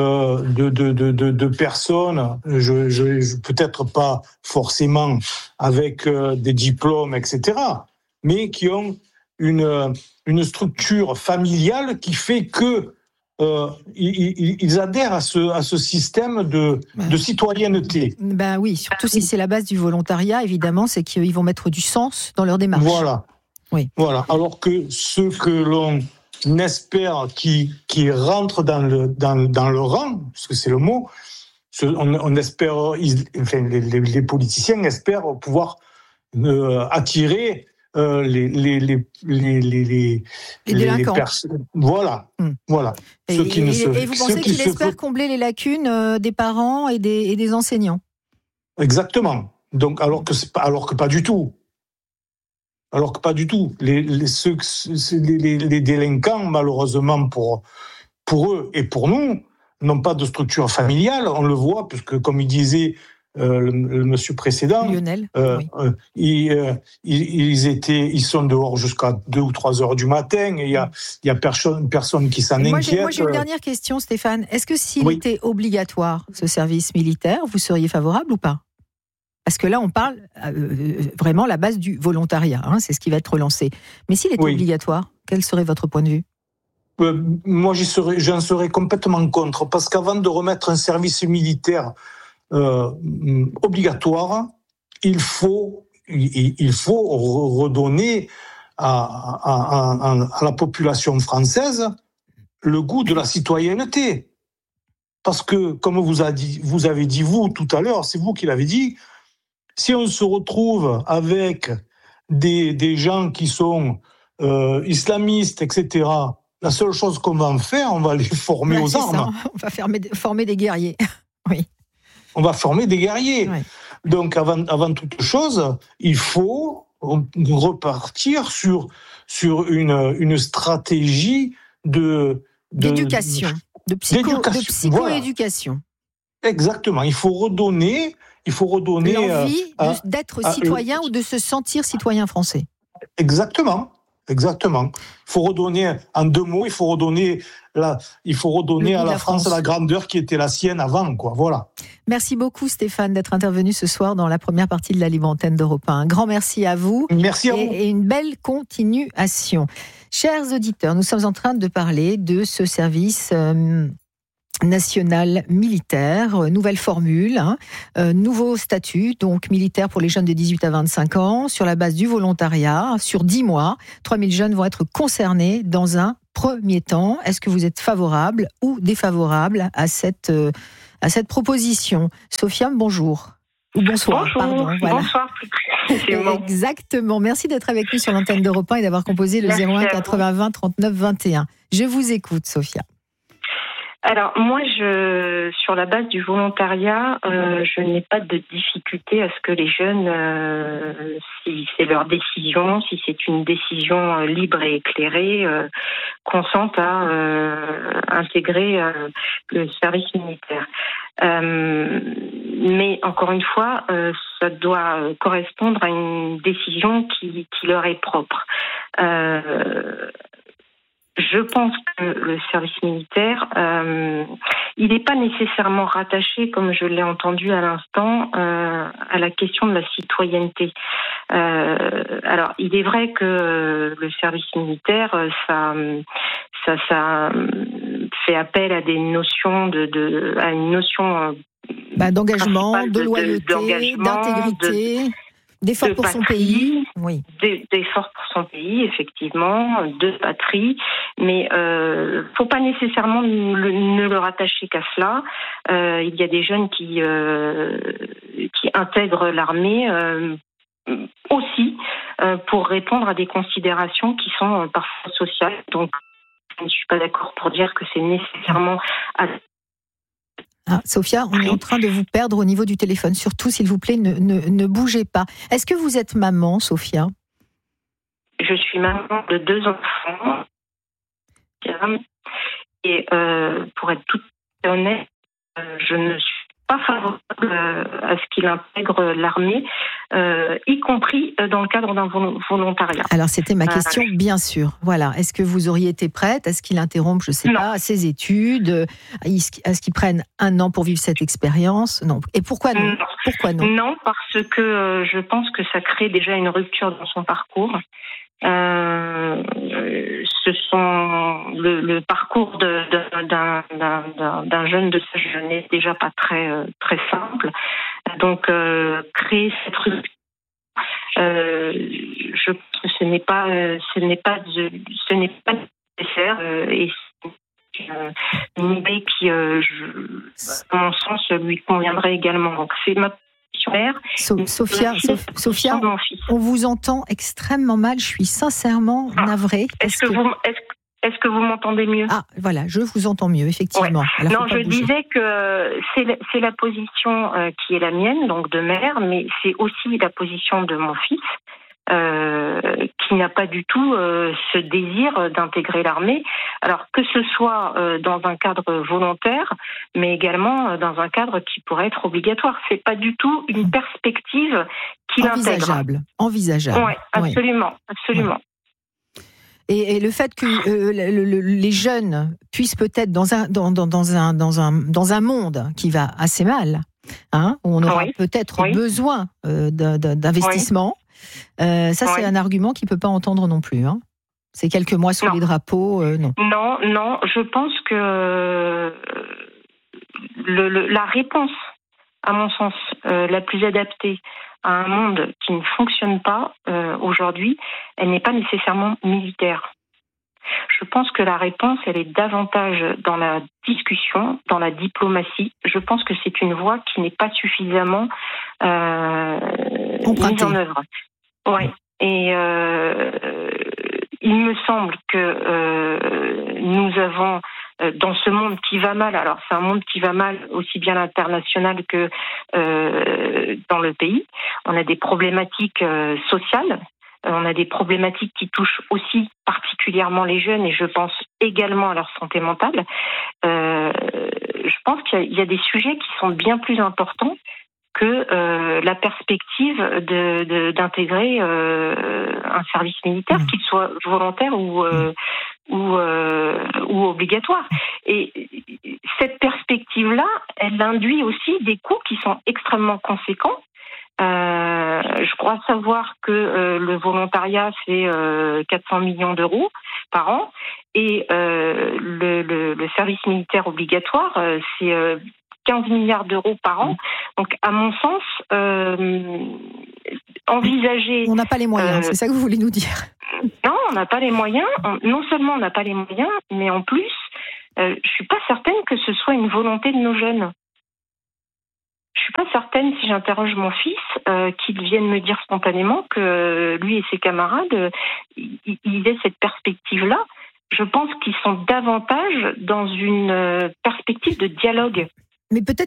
de personnes, peut-être pas forcément avec des diplômes, etc., mais qui ont une structure familiale qui fait que ils adhèrent à ce système de citoyenneté. Ben oui, surtout si c'est la base du volontariat, évidemment, c'est qu'ils vont mettre du sens dans leur démarche. Voilà. Oui. Voilà. Alors que ceux que l'on espère qui rentrent dans le rang, parce que c'est le mot, on espère, les politiciens espèrent pouvoir attirer les personnes. Voilà. Et vous pensez qu'il espère combler les lacunes des parents et des enseignants? Exactement. Donc, alors que pas du tout. Les délinquants, malheureusement pour eux et pour nous, n'ont pas de structure familiale. On le voit, puisque comme il disait le monsieur précédent, Lionel, ils sont dehors jusqu'à 2 ou 3 heures du matin, et il y a personne qui s'en inquiète. Moi j'ai une dernière question, Stéphane. Est-ce que s'il était obligatoire, ce service militaire, vous seriez favorable ou pas? Parce que là, on parle vraiment la base du volontariat, c'est ce qui va être lancé. Mais s'il était obligatoire, quel serait votre point de vue? Moi, j'en serais complètement contre, parce qu'avant de remettre un service militaire obligatoire, il faut redonner à la population française le goût de la citoyenneté. Parce que, comme vous avez dit vous tout à l'heure, c'est vous qui l'avez dit, si on se retrouve avec des gens qui sont islamistes, etc., la seule chose qu'on va en faire, on va les former aux armes. On va former des guerriers. Oui. On va former des guerriers. Oui. Donc, avant toute chose, il faut repartir sur une stratégie d'éducation, de psycho-éducation. Voilà. Exactement. Il faut redonner l'envie d'être citoyen ou de se sentir citoyen français. Exactement. Il faut redonner, en 2 mots, il faut redonner à la France la grandeur qui était la sienne avant, quoi. Voilà. Merci beaucoup, Stéphane, d'être intervenu ce soir dans la première partie de la Libre Antenne d'Europe 1. Un grand merci à vous. Merci à vous. Et une belle continuation. Chers auditeurs, nous sommes en train de parler de ce service national militaire, nouvelle formule, nouveau statut, donc militaire pour les jeunes de 18 à 25 ans, sur la base du volontariat, sur 10 mois. 3000 jeunes vont être concernés dans un premier temps. Est-ce que vous êtes favorable ou défavorable à cette proposition? Sofiane, bonjour. Ou bonsoir, bonjour, pardon. Voilà. Bonsoir, plus précisément. Exactement. Merci d'être avec nous sur l'antenne d'Europe 1 et d'avoir composé le 01 80 20 39 21. Je vous écoute, Sophia. Alors, moi, sur la base du volontariat, je n'ai pas de difficulté à ce que les jeunes, si c'est leur décision, si c'est une décision libre et éclairée, consentent à intégrer le service militaire. Mais encore une fois, ça doit correspondre à une décision qui leur est propre. Je pense que le service militaire, il n'est pas nécessairement rattaché, comme je l'ai entendu à l'instant, à la question de la citoyenneté. Alors, il est vrai que le service militaire, ça fait appel à des notions à une notion d'engagement, de loyauté, d'intégrité. D'efforts pour son pays, oui. D'efforts pour son pays, effectivement, de patrie, mais faut pas nécessairement ne le rattacher qu'à cela. Il y a des jeunes qui intègrent l'armée aussi pour répondre à des considérations qui sont parfois sociales. Donc, je ne suis pas d'accord pour dire que c'est nécessairement Sophia, on est en train de vous perdre au niveau du téléphone. Surtout, s'il vous plaît, ne bougez pas. Est-ce que vous êtes maman, Sophia? Je suis maman de 2 enfants. Et pour être tout honnête, je ne suis pas favorable à ce qu'il intègre l'armée, y compris dans le cadre d'un volontariat. Alors, c'était ma question, bien sûr. Voilà. Est-ce que vous auriez été prête à ce qu'il interrompe, je ne sais pas, ses études, à ce qu'il prenne 1 an pour vivre cette expérience? Non. Et pourquoi non? Pourquoi non? Non, parce que je pense que ça crée déjà une rupture dans son parcours. Le parcours d'un jeune de sa jeunesse déjà pas très simple. Donc créer cette rupture, je pense que ce n'est pas nécessaire et c'est une idée qui, à mon sens, lui conviendrait également. Donc c'est ma Sophia, on vous entend extrêmement mal. Je suis sincèrement navrée. Est-ce que vous m'entendez mieux? Ah, voilà, je vous entends mieux, effectivement. Ouais. Non, je disais que c'est la position qui est la mienne, donc de mère, mais c'est aussi la position de mon fils, qui n'a pas du tout ce désir d'intégrer l'armée. Alors que ce soit dans un cadre volontaire, mais également dans un cadre qui pourrait être obligatoire. C'est pas du tout une perspective qui l'intègre. Envisageable. Oui, absolument. Ouais. Et le fait que les jeunes puissent peut-être dans un monde qui va assez mal, où on aura peut-être besoin d'investissement. C'est un argument qu'il ne peut pas entendre non plus. C'est quelques mois sous les drapeaux, non. Non, je pense que la réponse, à mon sens, la plus adaptée à un monde qui ne fonctionne pas aujourd'hui, elle n'est pas nécessairement militaire. Je pense que la réponse, elle est davantage dans la discussion, dans la diplomatie. Je pense que c'est une voie qui n'est pas suffisamment mise en œuvre. Et il me semble que nous avons, dans ce monde qui va mal, alors c'est un monde qui va mal aussi bien à l'international que dans le pays, on a des problématiques sociales, on a des problématiques qui touchent aussi particulièrement les jeunes et je pense également à leur santé mentale. Je pense qu'il y a des sujets qui sont bien plus importants que la perspective d'intégrer un service militaire, qu'il soit volontaire ou obligatoire. Et cette perspective-là, elle induit aussi des coûts qui sont extrêmement conséquents. Je crois savoir que le volontariat, c'est 400 millions d'euros par an et le service militaire obligatoire, c'est 15 milliards d'euros par an. Donc, à mon sens, envisager... On n'a pas les moyens, c'est ça que vous voulez nous dire? Non, on n'a pas les moyens. Non seulement on n'a pas les moyens, mais en plus, je suis pas certaine que ce soit une volonté de nos jeunes. Je suis pas certaine, si j'interroge mon fils, qu'il vienne me dire spontanément que lui et ses camarades, ils aient cette perspective-là. Je pense qu'ils sont davantage dans une perspective de dialogue. Mais peut-être